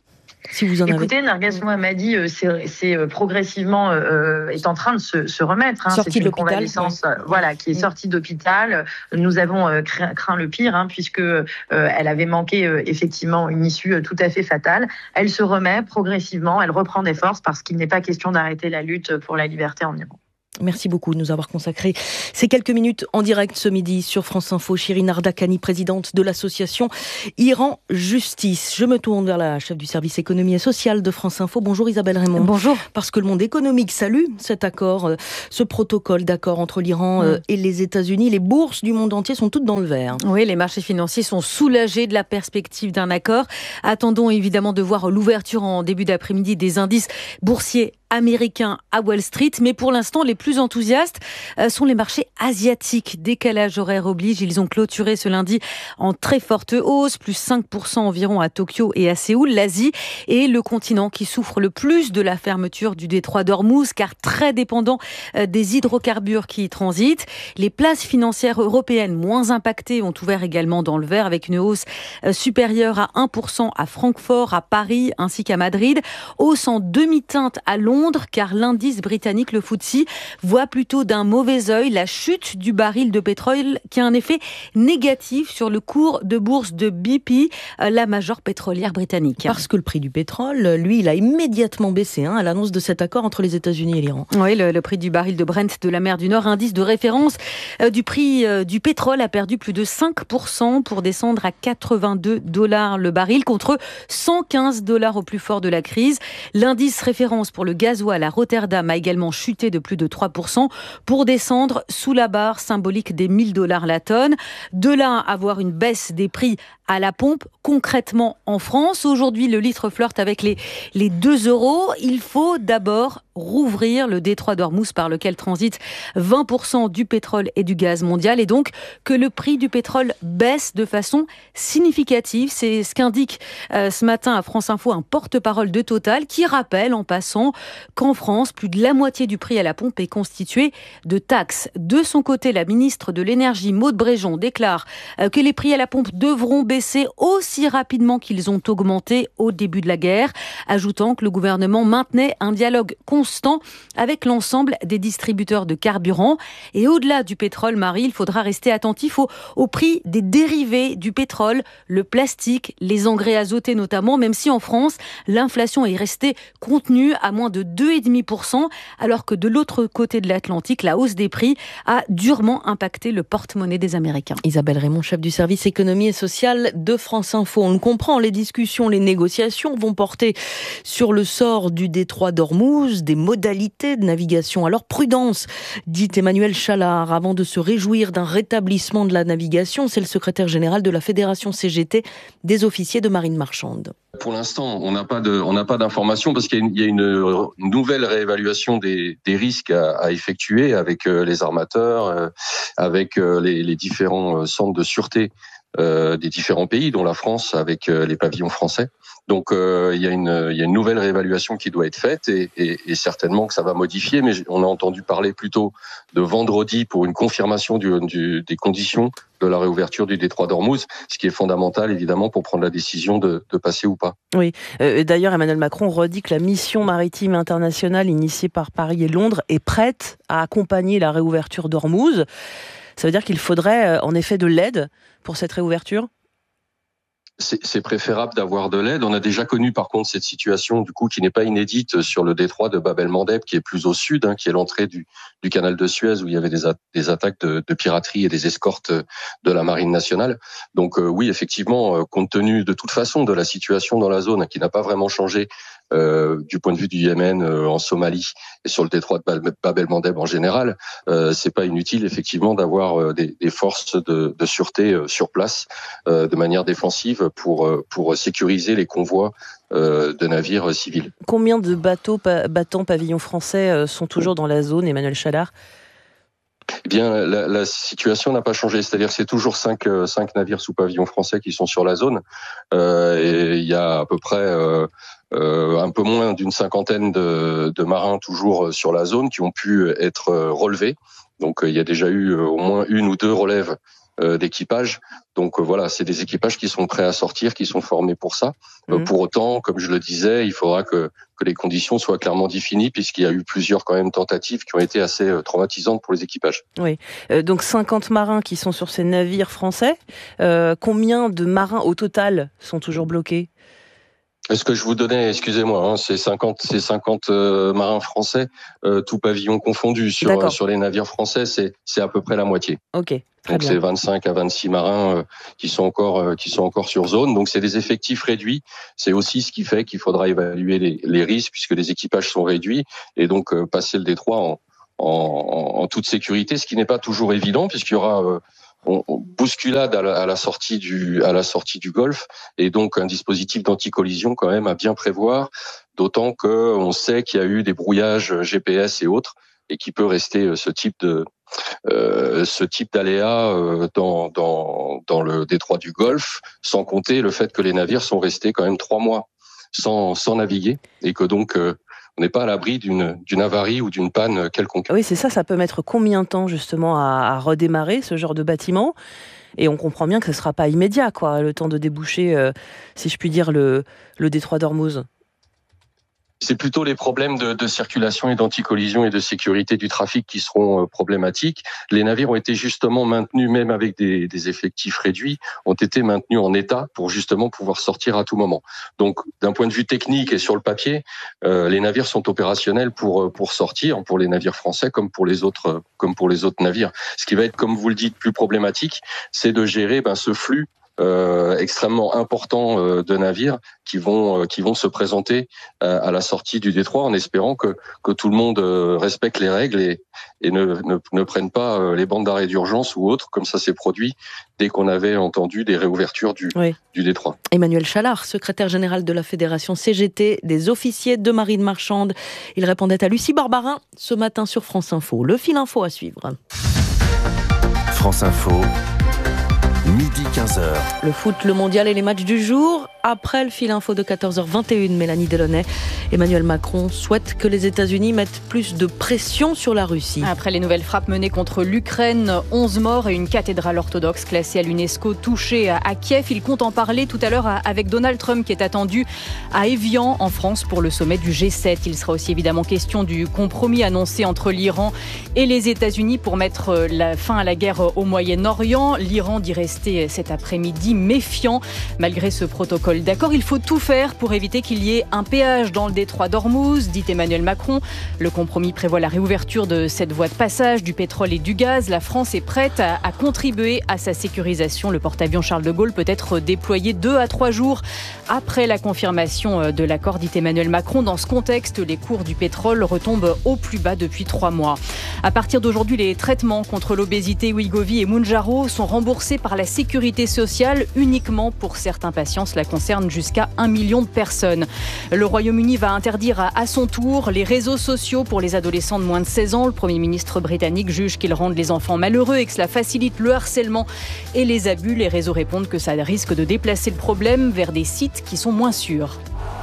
Si vous en Écoutez, Narguez Mohammadi, c'est progressivement est en train de se remettre. C'est une convalescence, qui est sortie d'hôpital. Nous avons craint le pire, puisque elle avait manqué effectivement une issue tout à fait fatale. Elle se remet progressivement, elle reprend des forces parce qu'il n'est pas question d'arrêter la lutte pour la liberté en Iran. Merci beaucoup de nous avoir consacré ces quelques minutes en direct ce midi sur France Info. Shirin Ardakani, présidente de l'association Iran Justice. Je me tourne vers la chef du service économie et social de France Info. Bonjour Isabelle Raymond. Bonjour. Parce que le monde économique salue cet accord, ce protocole d'accord entre l'Iran et les États-Unis. Les bourses du monde entier sont toutes dans le vert. Oui, les marchés financiers sont soulagés de la perspective d'un accord. Attendons évidemment de voir l'ouverture en début d'après-midi des indices boursiers américains à Wall Street, mais pour l'instant les plus enthousiastes sont les marchés asiatiques. Décalage horaire oblige, ils ont clôturé ce lundi en très forte hausse, plus 5% environ à Tokyo et à Séoul. L'Asie est le continent qui souffre le plus de la fermeture du détroit d'Ormuz, car très dépendant des hydrocarbures qui y transitent. Les places financières européennes moins impactées ont ouvert également dans le vert, avec une hausse supérieure à 1% à Francfort, à Paris ainsi qu'à Madrid. Hausse en demi-teinte à Londres, car l'indice britannique, le FTSE, voit plutôt d'un mauvais œil la chute du baril de pétrole qui a un effet négatif sur le cours de bourse de BP, la major pétrolière britannique. Parce que le prix du pétrole, lui, il a immédiatement baissé à l'annonce de cet accord entre les États-Unis et l'Iran. Oui, le prix du baril de Brent de la mer du Nord, indice de référence du prix du pétrole, a perdu plus de 5% pour descendre à $82 le baril contre $115 au plus fort de la crise. L'indice référence pour le gasoil à Rotterdam a également chuté de plus de 3% pour descendre sous la barre symbolique des $1,000 la tonne. De là à avoir une baisse des prix à la pompe, concrètement en France. Aujourd'hui, le litre flirte avec les 2 €. Il faut d'abord rouvrir le détroit d'Ormuz par lequel transite 20% du pétrole et du gaz mondial, et donc que le prix du pétrole baisse de façon significative. C'est ce qu'indique ce matin à France Info un porte-parole de Total, qui rappelle en passant qu'en France, plus de la moitié du prix à la pompe est constitué de taxes. De son côté, la ministre de l'Énergie, Maud Bréjon, déclare que les prix à la pompe devront baisser aussi rapidement qu'ils ont augmenté au début de la guerre, ajoutant que le gouvernement maintenait un dialogue constant avec l'ensemble des distributeurs de carburant. Et au-delà du pétrole, Marie, il faudra rester attentif au prix des dérivés du pétrole, le plastique, les engrais azotés notamment, même si en France, l'inflation est restée contenue à moins de 2,5%, alors que de l'autre côté de l'Atlantique, la hausse des prix a durement impacté le porte-monnaie des Américains. Isabelle Raymond, chef du service économie et social de France Info. On le comprend, les discussions, les négociations vont porter sur le sort du détroit d'Ormuz, des modalités de navigation. Alors prudence, dit Emmanuel Chalard, avant de se réjouir d'un rétablissement de la navigation. C'est le secrétaire général de la Fédération CGT des officiers de marine marchande. Pour l'instant, on n'a pas d'informations parce qu'il y a une nouvelle réévaluation des risques à effectuer avec les armateurs, avec les différents centres de sûreté des différents pays, dont la France, avec les pavillons français. Donc il y a une nouvelle réévaluation qui doit être faite et certainement que ça va modifier, mais on a entendu parler plutôt de vendredi pour une confirmation des conditions de la réouverture du détroit d'Ormuz, ce qui est fondamental évidemment pour prendre la décision de passer ou pas. Oui, d'ailleurs Emmanuel Macron redit que la mission maritime internationale initiée par Paris et Londres est prête à accompagner la réouverture d'Ormuz. Ça veut dire qu'il faudrait en effet de l'aide pour cette réouverture ? C'est préférable d'avoir de l'aide. On a déjà connu par contre cette situation du coup qui n'est pas inédite sur le détroit de Bab el-Mandeb, qui est plus au sud, qui est l'entrée du canal de Suez, où il y avait des attaques de piraterie et des escortes de la marine nationale. Donc oui, effectivement, compte tenu de toute façon de la situation dans la zone qui n'a pas vraiment changé du point de vue du Yémen, en Somalie et sur le détroit de Bab el-Mandeb en général, c'est pas inutile effectivement d'avoir des forces de sûreté sur place de manière défensive pour sécuriser les convois de navires civils. Combien de bateaux battant pavillon français sont toujours dans la zone, Emmanuel Chalard ? Eh bien, la situation n'a pas changé. C'est-à-dire que c'est toujours 5 navires sous pavillon français qui sont sur la zone. Et il y a à peu près un peu moins d'une cinquantaine de marins toujours sur la zone qui ont pu être relevés. Donc, il y a déjà eu au moins 1 ou 2 relèves d'équipage. Donc voilà, c'est des équipages qui sont prêts à sortir, qui sont formés pour ça. Pour autant, comme je le disais, il faudra que les conditions soient clairement définies, puisqu'il y a eu plusieurs quand même tentatives qui ont été assez traumatisantes pour les équipages. Oui, donc 50 marins qui sont sur ces navires français. Combien de marins au total sont toujours bloqués ? Est-ce que je vous donnais, excusez-moi, c'est 50 marins français, tout pavillon confondu sur les navires français, c'est à peu près la moitié. Ok. Donc c'est 25 à 26 marins qui sont encore sur zone. Donc c'est des effectifs réduits. C'est aussi ce qui fait qu'il faudra évaluer les risques puisque les équipages sont réduits et donc passer le détroit en toute sécurité, ce qui n'est pas toujours évident puisqu'il y aura bousculade à la sortie du Golfe et donc un dispositif d'anti-collision quand même à bien prévoir. D'autant que on sait qu'il y a eu des brouillages GPS et autres et qu'il peut rester ce type d'aléa dans le détroit du Golfe, sans compter le fait que les navires sont restés quand même 3 mois sans naviguer et que donc on n'est pas à l'abri d'une avarie ou d'une panne quelconque. Oui, c'est ça. Ça peut mettre combien de temps justement à redémarrer ce genre de bâtiment ? Et on comprend bien que ce ne sera pas immédiat, quoi, le temps de déboucher, si je puis dire, le détroit d'Ormuz. C'est plutôt les problèmes de circulation et d'anti-collision et de sécurité du trafic qui seront problématiques. Les navires ont été justement maintenus, même avec des effectifs réduits, ont été maintenus en état pour justement pouvoir sortir à tout moment. Donc, d'un point de vue technique et sur le papier, les navires sont opérationnels pour sortir, pour les navires français comme pour les autres navires. Ce qui va être, comme vous le dites, plus problématique, c'est de gérer ce flux extrêmement important de navires qui vont se présenter à la sortie du détroit en espérant que tout le monde respecte les règles et ne prenne pas les bandes d'arrêt d'urgence ou autres comme ça s'est produit dès qu'on avait entendu des réouvertures du détroit. Emmanuel Chalard, secrétaire général de la Fédération CGT des officiers de marine marchande. Il répondait à Lucie Barbarin ce matin sur France Info. Le fil info à suivre. France Info. Midi 15h. Le foot, le mondial et les matchs du jour. Après le fil info de 14h21, Mélanie Delaunay, Emmanuel Macron souhaite que les États-Unis mettent plus de pression sur la Russie. Après les nouvelles frappes menées contre l'Ukraine, 11 morts et une cathédrale orthodoxe classée à l'UNESCO touchée à Kiev. Il compte en parler tout à l'heure avec Donald Trump qui est attendu à Évian en France pour le sommet du G7. Il sera aussi évidemment question du compromis annoncé entre l'Iran et les États-Unis pour mettre la fin à la guerre au Moyen-Orient. L'Iran dit rester cet après-midi méfiant malgré ce protocole d'accord. Il faut tout faire pour éviter qu'il y ait un péage dans le détroit d'Ormuz, dit Emmanuel Macron. Le compromis prévoit la réouverture de cette voie de passage du pétrole et du gaz. La France est prête à contribuer à sa sécurisation. Le porte-avions Charles de Gaulle peut être déployé 2 à 3 jours après la confirmation de l'accord, dit Emmanuel Macron. Dans ce contexte, les cours du pétrole retombent au plus bas depuis 3 mois. À partir d'aujourd'hui, les traitements contre l'obésité, Wegovy et Mounjaro sont remboursés par la sécurité sociale uniquement pour certains patients. Cela concerne jusqu'à 1 million de personnes. Le Royaume-Uni va interdire à son tour les réseaux sociaux pour les adolescents de moins de 16 ans. Le Premier ministre britannique juge qu'ils rendent les enfants malheureux et que cela facilite le harcèlement et les abus. Les réseaux répondent que ça risque de déplacer le problème vers des sites qui sont moins sûrs.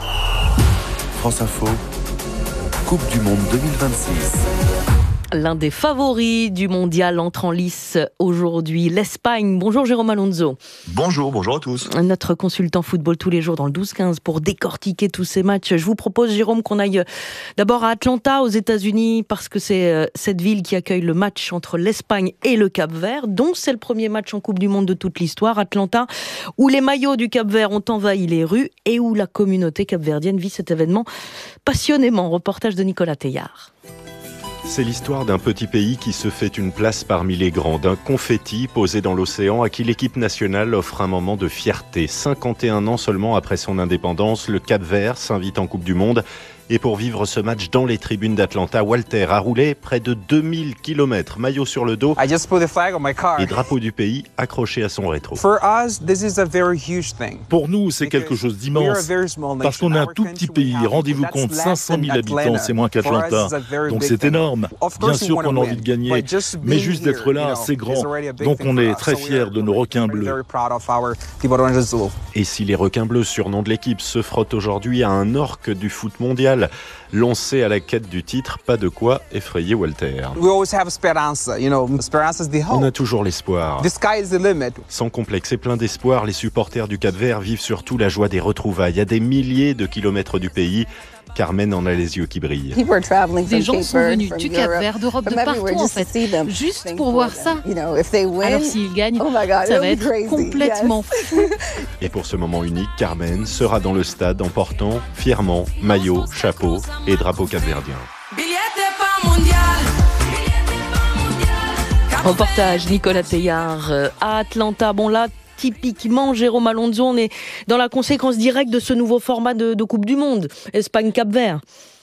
France Info, Coupe du Monde 2026. L'un des favoris du mondial entre en lice aujourd'hui, l'Espagne. Bonjour Jérôme Alonso. Bonjour à tous. Notre consultant football tous les jours dans le 12-15 pour décortiquer tous ces matchs. Je vous propose, Jérôme, qu'on aille d'abord à Atlanta, aux États-Unis, parce que c'est cette ville qui accueille le match entre l'Espagne et le Cap-Vert, dont c'est le premier match en Coupe du Monde de toute l'histoire. Atlanta, où les maillots du Cap-Vert ont envahi les rues et où la communauté capverdienne vit cet événement passionnément. Reportage de Nicolas Teillard. C'est l'histoire d'un petit pays qui se fait une place parmi les grands, d'un confetti posé dans l'océan à qui l'équipe nationale offre un moment de fierté. 51 ans seulement après son indépendance, le Cap-Vert s'invite en Coupe du Monde. Et pour vivre ce match dans les tribunes d'Atlanta, Walter a roulé près de 2000 km, maillot sur le dos et drapeau du pays accroché à son rétro. Pour nous, c'est quelque chose d'immense, parce qu'on est un tout petit pays. Rendez-vous compte, 500 000 habitants, c'est moins qu'Atlanta, donc c'est énorme. Bien sûr qu'on a envie de gagner, mais juste d'être là, c'est grand. Donc on est très fiers de nos requins bleus. Et si les requins bleus, surnom de l'équipe, se frottent aujourd'hui à un orque du foot mondial, lancé à la quête du titre, pas de quoi effrayer Walter. On a toujours l'espoir. Sans complexe et plein d'espoir, les supporters du Cap-Vert vivent surtout la joie des retrouvailles à des milliers de kilomètres du pays. Carmen en a les yeux qui brillent. Des gens sont venus du Cap-Vert, d'Europe, de partout en fait, juste pour voir ça. Alors s'ils gagnent, ça va être complètement fou. Et pour ce moment unique, Carmen sera dans le stade en portant fièrement maillot, chapeau et drapeau capverdien. Reportage Nicolas Teillard à Atlanta. Bon là, typiquement, Jérôme Alonso, on est dans la conséquence directe de ce nouveau format de Coupe du Monde, Espagne-Cap-Vert.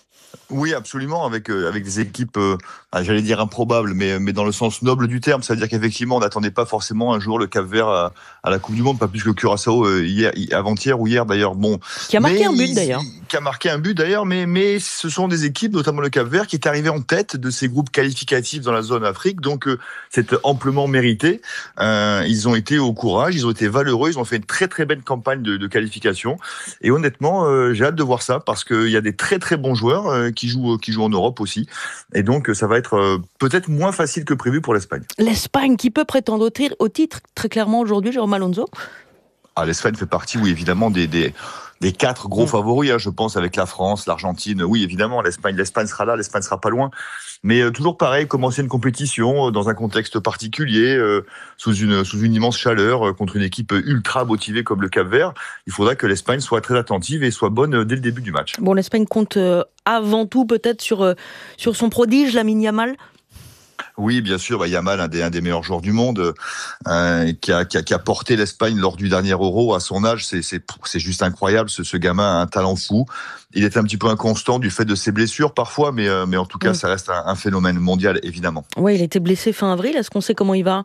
Oui, absolument, avec des équipes, j'allais dire improbables, mais dans le sens noble du terme. Ça veut dire qu'effectivement, on n'attendait pas forcément un jour le Cap-Vert à la Coupe du Monde, pas plus que Curaçao avant-hier ou hier d'ailleurs. Bon, qui a marqué un but d'ailleurs. Qui a marqué un but d'ailleurs, mais ce sont des équipes, notamment le Cap-Vert, qui est arrivé en tête de ces groupes qualificatifs dans la zone Afrique, donc c'est amplement mérité. Ils ont été au courage, ils ont été valeureux, ils ont fait une très très belle campagne de qualification. Et honnêtement, j'ai hâte de voir ça parce qu'il y a des très très bons joueurs qui jouent en Europe aussi. Et donc, ça va être peut-être moins facile que prévu pour l'Espagne. L'Espagne qui peut prétendre au titre très clairement aujourd'hui, Jérôme Alonso ? L'Espagne fait partie, oui, évidemment, des 4 gros favoris, je pense, avec la France, l'Argentine. Oui, évidemment, l'Espagne sera là, l'Espagne sera pas loin. Mais toujours pareil, commencer une compétition dans un contexte particulier, sous une immense chaleur, contre une équipe ultra motivée comme le Cap-Vert, il faudra que l'Espagne soit très attentive et soit bonne dès le début du match. Bon, l'Espagne compte avant tout peut-être sur son prodige, Lamine Yamal. Oui, bien sûr, Yamal, un des meilleurs joueurs du monde, qui a porté l'Espagne lors du dernier Euro à son âge. C'est juste incroyable. Ce gamin a un talent fou. Il est un petit peu inconstant du fait de ses blessures parfois, mais en tout cas, ça reste un phénomène mondial, évidemment. Oui, il était blessé fin avril. Est-ce qu'on sait comment il va ?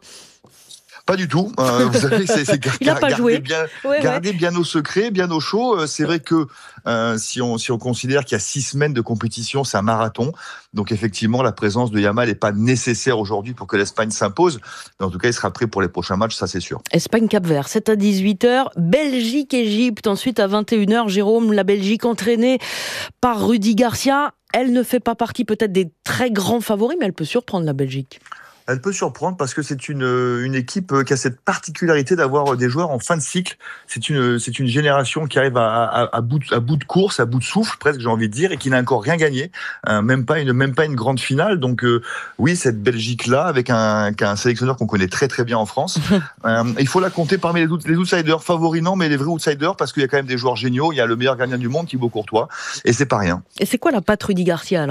Pas du tout. Vous savez, il n'a pas joué. Gardez bien nos secrets, bien au chaud. C'est vrai que si on considère qu'il y a 6 semaines de compétition, c'est un marathon. Donc effectivement, la présence de Yamal n'est pas nécessaire aujourd'hui pour que l'Espagne s'impose. Mais en tout cas, il sera prêt pour les prochains matchs, ça c'est sûr. Espagne-Cap-Vert, c'est à 18h. Belgique-Égypte, ensuite à 21h. Jérôme, la Belgique entraînée par Rudy Garcia. Elle ne fait pas partie peut-être des très grands favoris, mais elle peut surprendre la Belgique. Elle peut surprendre parce que c'est une équipe qui a cette particularité d'avoir des joueurs en fin de cycle. C'est une génération qui arrive à bout de course, à bout de souffle presque, j'ai envie de dire, et qui n'a encore rien gagné, même pas une grande finale. Donc oui, cette Belgique-là, avec un sélectionneur qu'on connaît très très bien en France, il faut la compter parmi les outsiders, favoris non, mais les vrais outsiders, parce qu'il y a quand même des joueurs géniaux. Il y a le meilleur gardien du monde, Thibaut Courtois, et c'est pas rien. Et c'est quoi la patte Rudy Garcia alors ?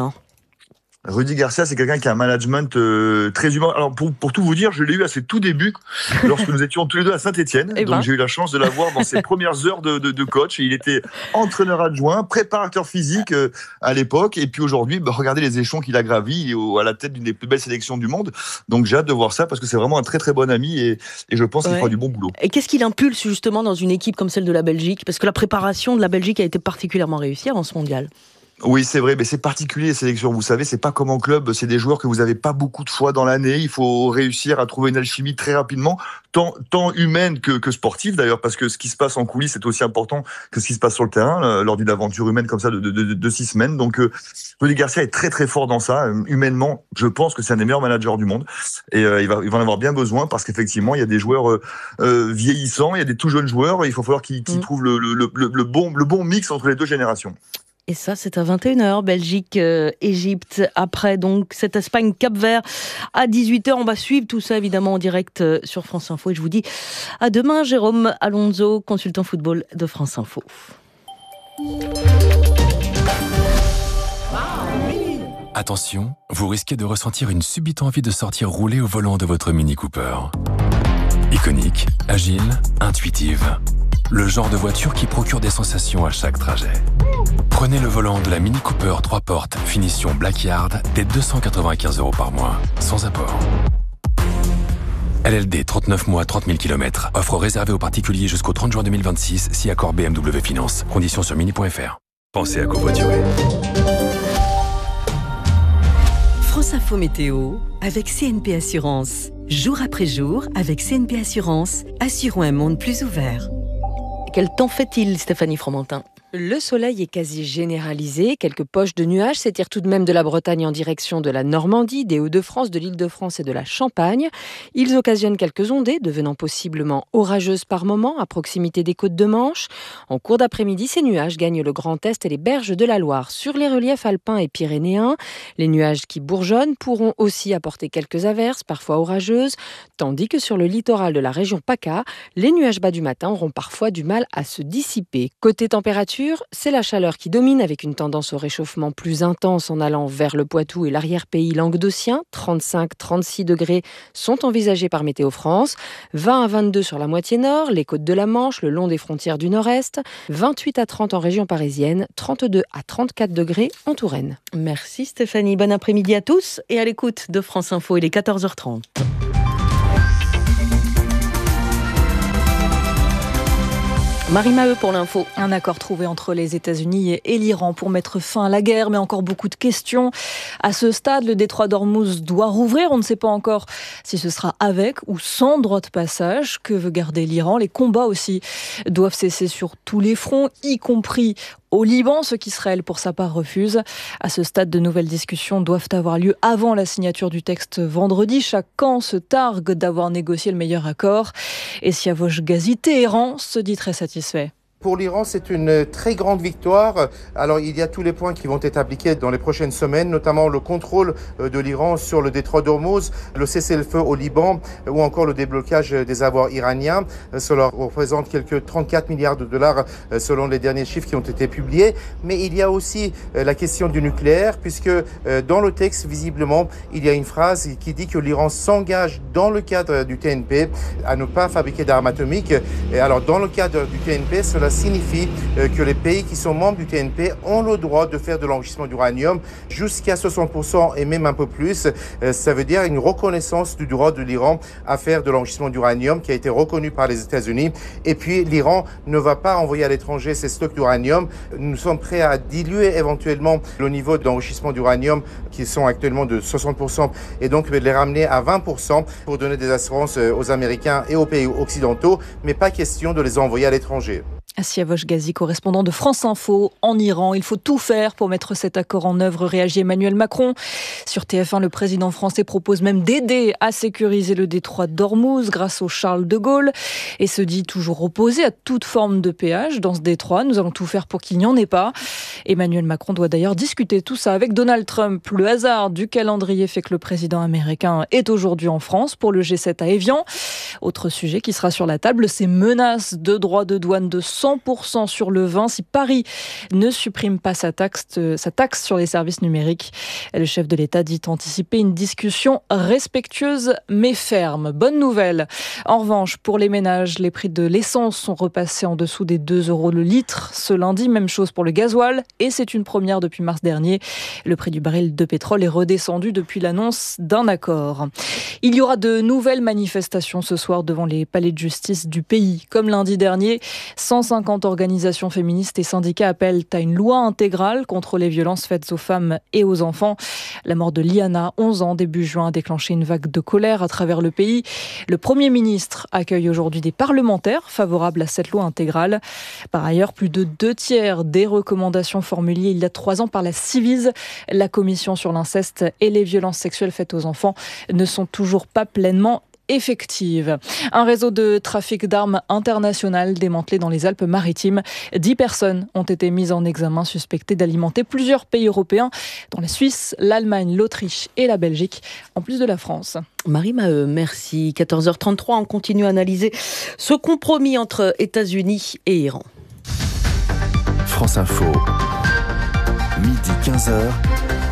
Rudy Garcia, c'est quelqu'un qui a un management très humain. Alors pour tout vous dire, je l'ai eu à ses tout débuts lorsque nous étions tous les deux à Saint-Étienne. Donc j'ai eu la chance de l'avoir dans ses premières heures de coach. Il était entraîneur adjoint, préparateur physique à l'époque. Et puis aujourd'hui, regardez les échelons qu'il a gravis à la tête d'une des plus belles sélections du monde. Donc j'ai hâte de voir ça parce que c'est vraiment un très très bon ami et je pense qu'il fera du bon boulot. Et qu'est-ce qu'il impulse justement dans une équipe comme celle de la Belgique ? Parce que la préparation de la Belgique a été particulièrement réussie avant ce mondial. Oui, c'est vrai, mais c'est particulier les sélections. Vous savez, c'est pas comme en club, c'est des joueurs que vous avez pas beaucoup de fois dans l'année. Il faut réussir à trouver une alchimie très rapidement, tant humaine que sportive d'ailleurs, parce que ce qui se passe en coulisses est aussi important que ce qui se passe sur le terrain lors d'une aventure humaine comme ça de 6 semaines. Donc, Rudy Garcia est très très fort dans ça. Humainement, je pense que c'est un des meilleurs managers du monde et il va en avoir bien besoin parce qu'effectivement, il y a des joueurs vieillissants, il y a des tout jeunes joueurs. Il faut falloir qu'ils trouvent le bon mix entre les deux générations. Et ça, c'est à 21h, Belgique, Égypte. Après, donc, cette Espagne-Cap-Vert à 18h. On va suivre tout ça, évidemment, en direct sur France Info. Et je vous dis à demain, Jérôme Alonso, consultant football de France Info. Attention, vous risquez de ressentir une subite envie de sortir rouler au volant de votre Mini Cooper. Iconique, agile, intuitive. Le genre de voiture qui procure des sensations à chaque trajet. Prenez le volant de la Mini Cooper 3 portes, finition Blackyard, dès 295 € par mois, sans apport. LLD, 39 mois, 30 000 km. Offre réservée aux particuliers jusqu'au 30 juin 2026, si accord BMW Finance. Conditions sur mini.fr. Pensez à covoiturer. France Info Météo avec CNP Assurance. Jour après jour, avec CNP Assurance, assurons un monde plus ouvert. Quel temps fait-il, Stéphanie Fromentin ? Le soleil est quasi généralisé. Quelques poches de nuages s'étirent tout de même de la Bretagne en direction de la Normandie, des Hauts-de-France, de l'Île-de-France et de la Champagne. Ils occasionnent quelques ondées, devenant possiblement orageuses par moments à proximité des côtes de Manche. En cours d'après-midi, ces nuages gagnent le Grand Est et les berges de la Loire. Sur les reliefs alpins et pyrénéens, les nuages qui bourgeonnent pourront aussi apporter quelques averses, parfois orageuses, tandis que sur le littoral de la région PACA, les nuages bas du matin auront parfois du mal à se dissiper. Côté température, c'est la chaleur qui domine avec une tendance au réchauffement plus intense en allant vers le Poitou et l'arrière-pays languedocien. 35-36 degrés sont envisagés par Météo France. 20 à 22 sur la moitié nord, les côtes de la Manche, le long des frontières du nord-est. 28 à 30 en région parisienne. 32 à 34 degrés en Touraine. Merci Stéphanie. Bon après-midi à tous et à l'écoute de France Info. Il est 14h30. Marie Maheu pour l'info. Un accord trouvé entre les États-Unis et l'Iran pour mettre fin à la guerre, mais encore beaucoup de questions. À ce stade, le détroit d'Ormuz doit rouvrir. On ne sait pas encore si ce sera avec ou sans droit de passage. Que veut garder l'Iran ? Les combats aussi doivent cesser sur tous les fronts, y compris au Liban, ce qu'Israël, pour sa part, refuse. À ce stade, de nouvelles discussions doivent avoir lieu avant la signature du texte vendredi. Chaque camp se targue d'avoir négocié le meilleur accord. Et Siavosh Ghazi, Téhéran se dit très satisfait. Pour l'Iran, c'est une très grande victoire. Alors, il y a tous les points qui vont être appliqués dans les prochaines semaines, notamment le contrôle de l'Iran sur le détroit d'Ormuz, le cessez-le-feu au Liban ou encore le déblocage des avoirs iraniens. Cela représente quelques 34 milliards de dollars selon les derniers chiffres qui ont été publiés. Mais il y a aussi la question du nucléaire, puisque dans le texte, visiblement, il y a une phrase qui dit que l'Iran s'engage dans le cadre du TNP à ne pas fabriquer d'armes atomiques. Et alors, dans le cadre du TNP, cela signifie que les pays qui sont membres du TNP ont le droit de faire de l'enrichissement d'uranium jusqu'à 60% et même un peu plus. Ça veut dire une reconnaissance du droit de l'Iran à faire de l'enrichissement d'uranium qui a été reconnu par les États-Unis. Et puis l'Iran ne va pas envoyer à l'étranger ses stocks d'uranium. Nous sommes prêts à diluer éventuellement le niveau d'enrichissement d'uranium qui sont actuellement de 60% et donc les ramener à 20% pour donner des assurances aux Américains et aux pays occidentaux, mais pas question de les envoyer à l'étranger. Siavosh Ghazi, correspondant de France Info en Iran. Il faut tout faire pour mettre cet accord en œuvre, réagit Emmanuel Macron. Sur TF1, le président français propose même d'aider à sécuriser le détroit d'Ormuz grâce au Charles de Gaulle et se dit toujours opposé à toute forme de péage dans ce détroit. Nous allons tout faire pour qu'il n'y en ait pas. Emmanuel Macron doit d'ailleurs discuter tout ça avec Donald Trump. Le hasard du calendrier fait que le président américain est aujourd'hui en France pour le G7 à Évian. Autre sujet qui sera sur la table, ces menaces de droits de douane de 100% sur le vin si Paris ne supprime pas sa taxe sur les services numériques. Le chef de l'État dit anticiper une discussion respectueuse mais ferme. Bonne nouvelle. En revanche, pour les ménages, les prix de l'essence sont repassés en dessous des 2 € le litre ce lundi. Même chose pour le gasoil et c'est une première depuis mars dernier. Le prix du baril de pétrole est redescendu depuis l'annonce d'un accord. Il y aura de nouvelles manifestations ce soir devant les palais de justice du pays. Comme lundi dernier, 150 organisations féministes et syndicats appellent à une loi intégrale contre les violences faites aux femmes et aux enfants. La mort de Liana, 11 ans, début juin, a déclenché une vague de colère à travers le pays. Le Premier ministre accueille aujourd'hui des parlementaires favorables à cette loi intégrale. Par ailleurs, plus de 2/3 des recommandations formulées il y a 3 ans par la Civise, la commission sur l'inceste et les violences sexuelles faites aux enfants, ne sont toujours pas pleinement effective. Un réseau de trafic d'armes international démantelé dans les Alpes-Maritimes. 10 personnes ont été mises en examen suspectées d'alimenter plusieurs pays européens, dont la Suisse, l'Allemagne, l'Autriche et la Belgique, en plus de la France. Marie Maheu, merci. 14h33, on continue à analyser ce compromis entre États-Unis et Iran. France Info, midi 15h.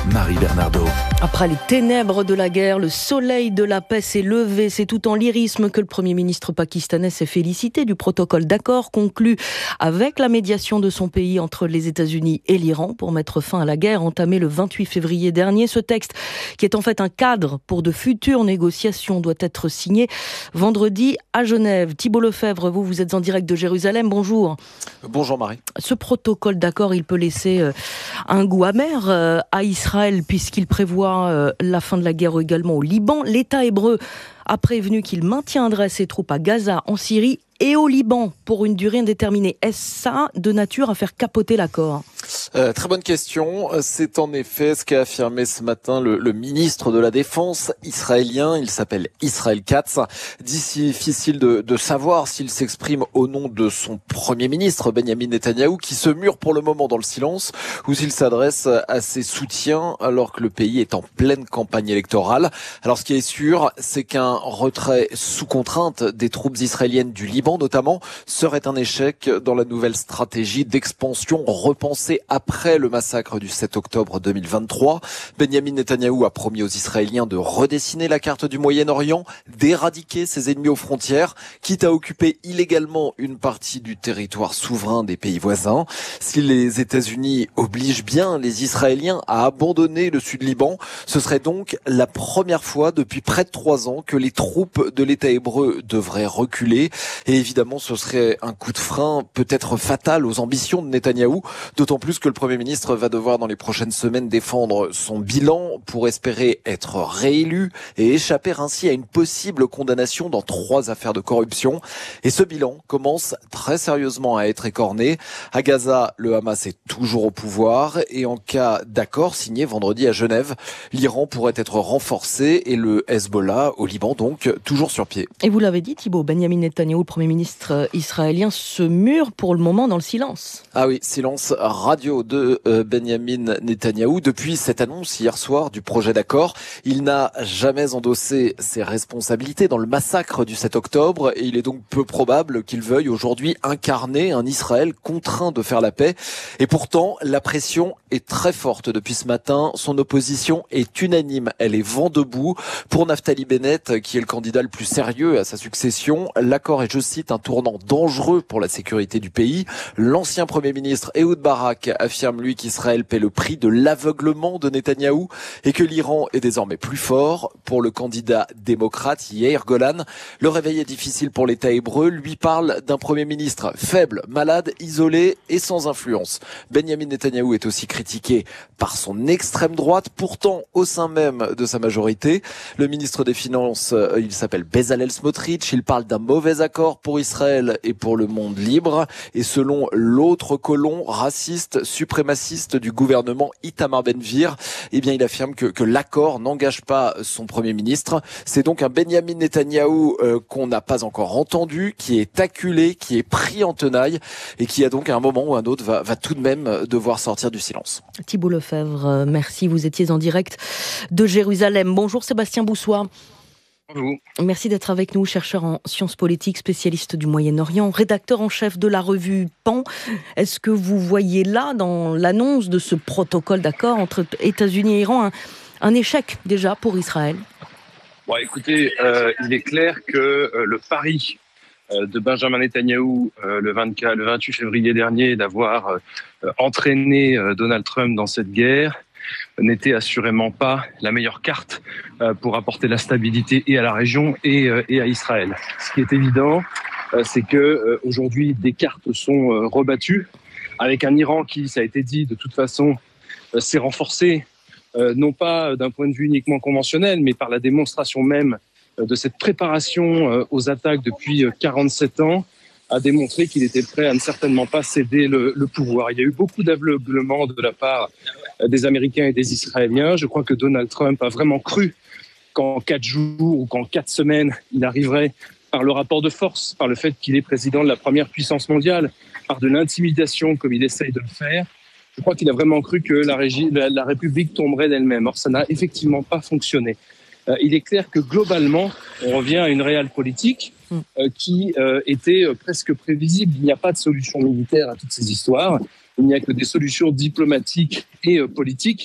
Marie Bernardo. Après les ténèbres de la guerre, le soleil de la paix s'est levé. C'est tout en lyrisme que le Premier ministre pakistanais s'est félicité du protocole d'accord conclu avec la médiation de son pays entre les États-Unis et l'Iran pour mettre fin à la guerre entamée le 28 février dernier. Ce texte, qui est en fait un cadre pour de futures négociations, doit être signé vendredi à Genève. Thibault Lefebvre, vous êtes en direct de Jérusalem. Bonjour. Bonjour Marie. Ce protocole d'accord, il peut laisser un goût amer à Israël puisqu'il prévoit la fin de la guerre également au Liban. L'État hébreu a prévenu qu'il maintiendrait ses troupes à Gaza, en Syrie et au Liban pour une durée indéterminée. Est-ce ça de nature à faire capoter l'accord ? Très bonne question. C'est en effet ce qu'a affirmé ce matin le ministre de la Défense israélien. Il s'appelle Israël Katz. Difficile de savoir s'il s'exprime au nom de son Premier ministre, Benyamin Netanyahou, qui se mure pour le moment dans le silence, ou s'il s'adresse à ses soutiens alors que le pays est en pleine campagne électorale. Alors ce qui est sûr, c'est qu'un retrait sous contrainte des troupes israéliennes du Liban notamment serait un échec dans la nouvelle stratégie d'expansion repensée après le massacre du 7 octobre 2023. Benyamin Netanyahou a promis aux Israéliens de redessiner la carte du Moyen-Orient, d'éradiquer ses ennemis aux frontières, quitte à occuper illégalement une partie du territoire souverain des pays voisins. Si les États-Unis obligent bien les Israéliens à abandonner le Sud-Liban, ce serait donc la première fois depuis près de 3 ans que les troupes de l'État hébreu devraient reculer. Et évidemment, ce serait un coup de frein peut-être fatal aux ambitions de Netanyahou, d'autant plus que le Premier ministre va devoir dans les prochaines semaines défendre son bilan pour espérer être réélu et échapper ainsi à une possible condamnation dans 3 affaires de corruption. Et ce bilan commence très sérieusement à être écorné. À Gaza, le Hamas est toujours au pouvoir et en cas d'accord signé vendredi à Genève, l'Iran pourrait être renforcé et le Hezbollah au Liban donc toujours sur pied. Et vous l'avez dit Thibault, Benyamin Netanyahou, le Premier ministre israélien, se mure pour le moment dans le silence. Ah oui, silence radio de Benyamin Netanyahou. Depuis cette annonce hier soir du projet d'accord, il n'a jamais endossé ses responsabilités dans le massacre du 7 octobre et il est donc peu probable qu'il veuille aujourd'hui incarner un Israël contraint de faire la paix. Et pourtant, la pression est très forte depuis ce matin. Son opposition est unanime. Elle est vent debout. Pour Naftali Bennett, qui est le candidat le plus sérieux à sa succession, l'accord est, je cite, un tournant dangereux pour la sécurité du pays. L'ancien Premier ministre Ehud Barak affirme, lui, qu'Israël paie le prix de l'aveuglement de Netanyahou et que l'Iran est désormais plus fort. Pour le candidat démocrate Yair Golan, le réveil est difficile pour l'État hébreu. Lui parle d'un Premier ministre faible, malade, isolé et sans influence. Benyamin Netanyahou est aussi critiqué par son extrême droite, pourtant au sein même de sa majorité. Le ministre des Finances, il s'appelle Bezalel Smotrich, il parle d'un mauvais accord pour Israël et pour le monde libre. Et selon l'autre colon raciste, suprémaciste du gouvernement Itamar Ben-Gvir, eh bien, il affirme que l'accord n'engage pas son Premier ministre. C'est donc un Benyamin Netanyahou qu'on n'a pas encore entendu, qui est acculé, qui est pris en tenaille et qui a donc à un moment ou un autre va tout de même devoir sortir du silence. Thibault Lefebvre, merci. Vous étiez en direct de Jérusalem. Bonjour Sébastien Boussois. Bonjour. Merci d'être avec nous, chercheur en sciences politiques, spécialiste du Moyen-Orient, rédacteur en chef de la revue Pan. Est-ce que vous voyez là, dans l'annonce de ce protocole d'accord entre États-Unis et Iran, un échec déjà pour Israël ? Bon, écoutez, il est clair que le pari de Benjamin Netanyahou le 28 février dernier d'avoir entraîné Donald Trump dans cette guerre n'était assurément pas la meilleure carte pour apporter la stabilité et à la région et à Israël. Ce qui est évident, c'est que aujourd'hui des cartes sont rebattues avec un Iran qui, ça a été dit, de toute façon s'est renforcé, non pas d'un point de vue uniquement conventionnel, mais par la démonstration même de cette préparation aux attaques depuis 47 ans, a démontré qu'il était prêt à ne certainement pas céder le pouvoir. Il y a eu beaucoup d'aveuglement de la part des Américains et des Israéliens. Je crois que Donald Trump a vraiment cru qu'en 4 jours ou qu'en 4 semaines, il arriverait par le rapport de force, par le fait qu'il est président de la première puissance mondiale, par de l'intimidation comme il essaye de le faire. Je crois qu'il a vraiment cru que la République tomberait d'elle-même. Or, ça n'a effectivement pas fonctionné. Il est clair que globalement, on revient à une réelle politique qui était presque prévisible. Il n'y a pas de solution militaire à toutes ces histoires. Il n'y a que des solutions diplomatiques et politiques.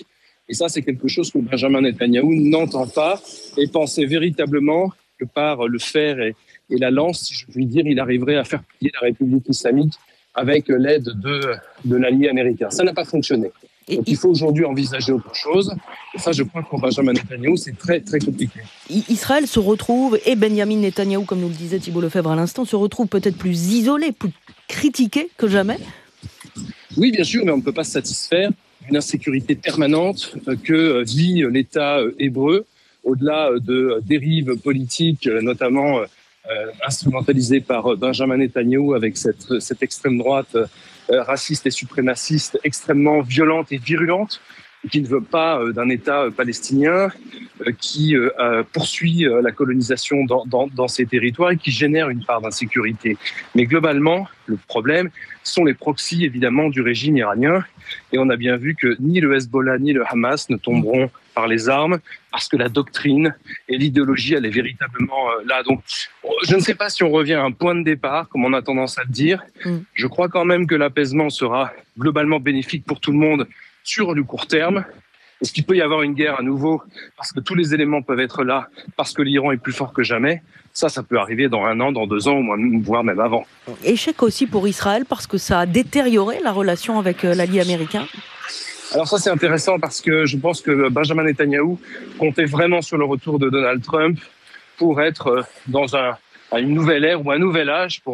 Et ça, c'est quelque chose que Benjamin Netanyahou n'entend pas et pensait véritablement que par le fer et la lance, si je puis dire, il arriverait à faire plier la République islamique avec l'aide de l'allié américain. Ça n'a pas fonctionné. Donc il faut aujourd'hui envisager autre chose. Et ça, je crois que pour Benjamin Netanyahou, c'est très, très compliqué. Israël se retrouve, et Benyamin Netanyahou, comme nous le disait Thibault Lefebvre à l'instant, se retrouve peut-être plus isolé, plus critiqué que jamais. Oui, bien sûr, mais on ne peut pas se satisfaire d'une insécurité permanente que vit l'État hébreu, au-delà de dérives politiques, notamment instrumentalisées par Benjamin Netanyahou avec cette extrême droite raciste et suprémaciste extrêmement violente et virulente, qui ne veut pas d'un État palestinien, qui poursuit la colonisation dans ces territoires et qui génère une part d'insécurité. Mais globalement, le problème sont les proxys, évidemment, du régime iranien. Et on a bien vu que ni le Hezbollah ni le Hamas ne tomberont par les armes, parce que la doctrine et l'idéologie, elle est véritablement là. Donc, je ne sais pas si on revient à un point de départ, comme on a tendance à le dire. Je crois quand même que l'apaisement sera globalement bénéfique pour tout le monde sur le court terme. Est-ce qu'il peut y avoir une guerre à nouveau parce que tous les éléments peuvent être là, parce que l'Iran est plus fort que jamais? Ça peut arriver dans 1 an, dans 2 ans, voire même avant. Échec aussi pour Israël parce que ça a détérioré la relation avec l'allié américain. Alors ça, c'est intéressant parce que je pense que Benjamin Netanyahou comptait vraiment sur le retour de Donald Trump pour être dans une nouvelle ère ou un nouvel âge pour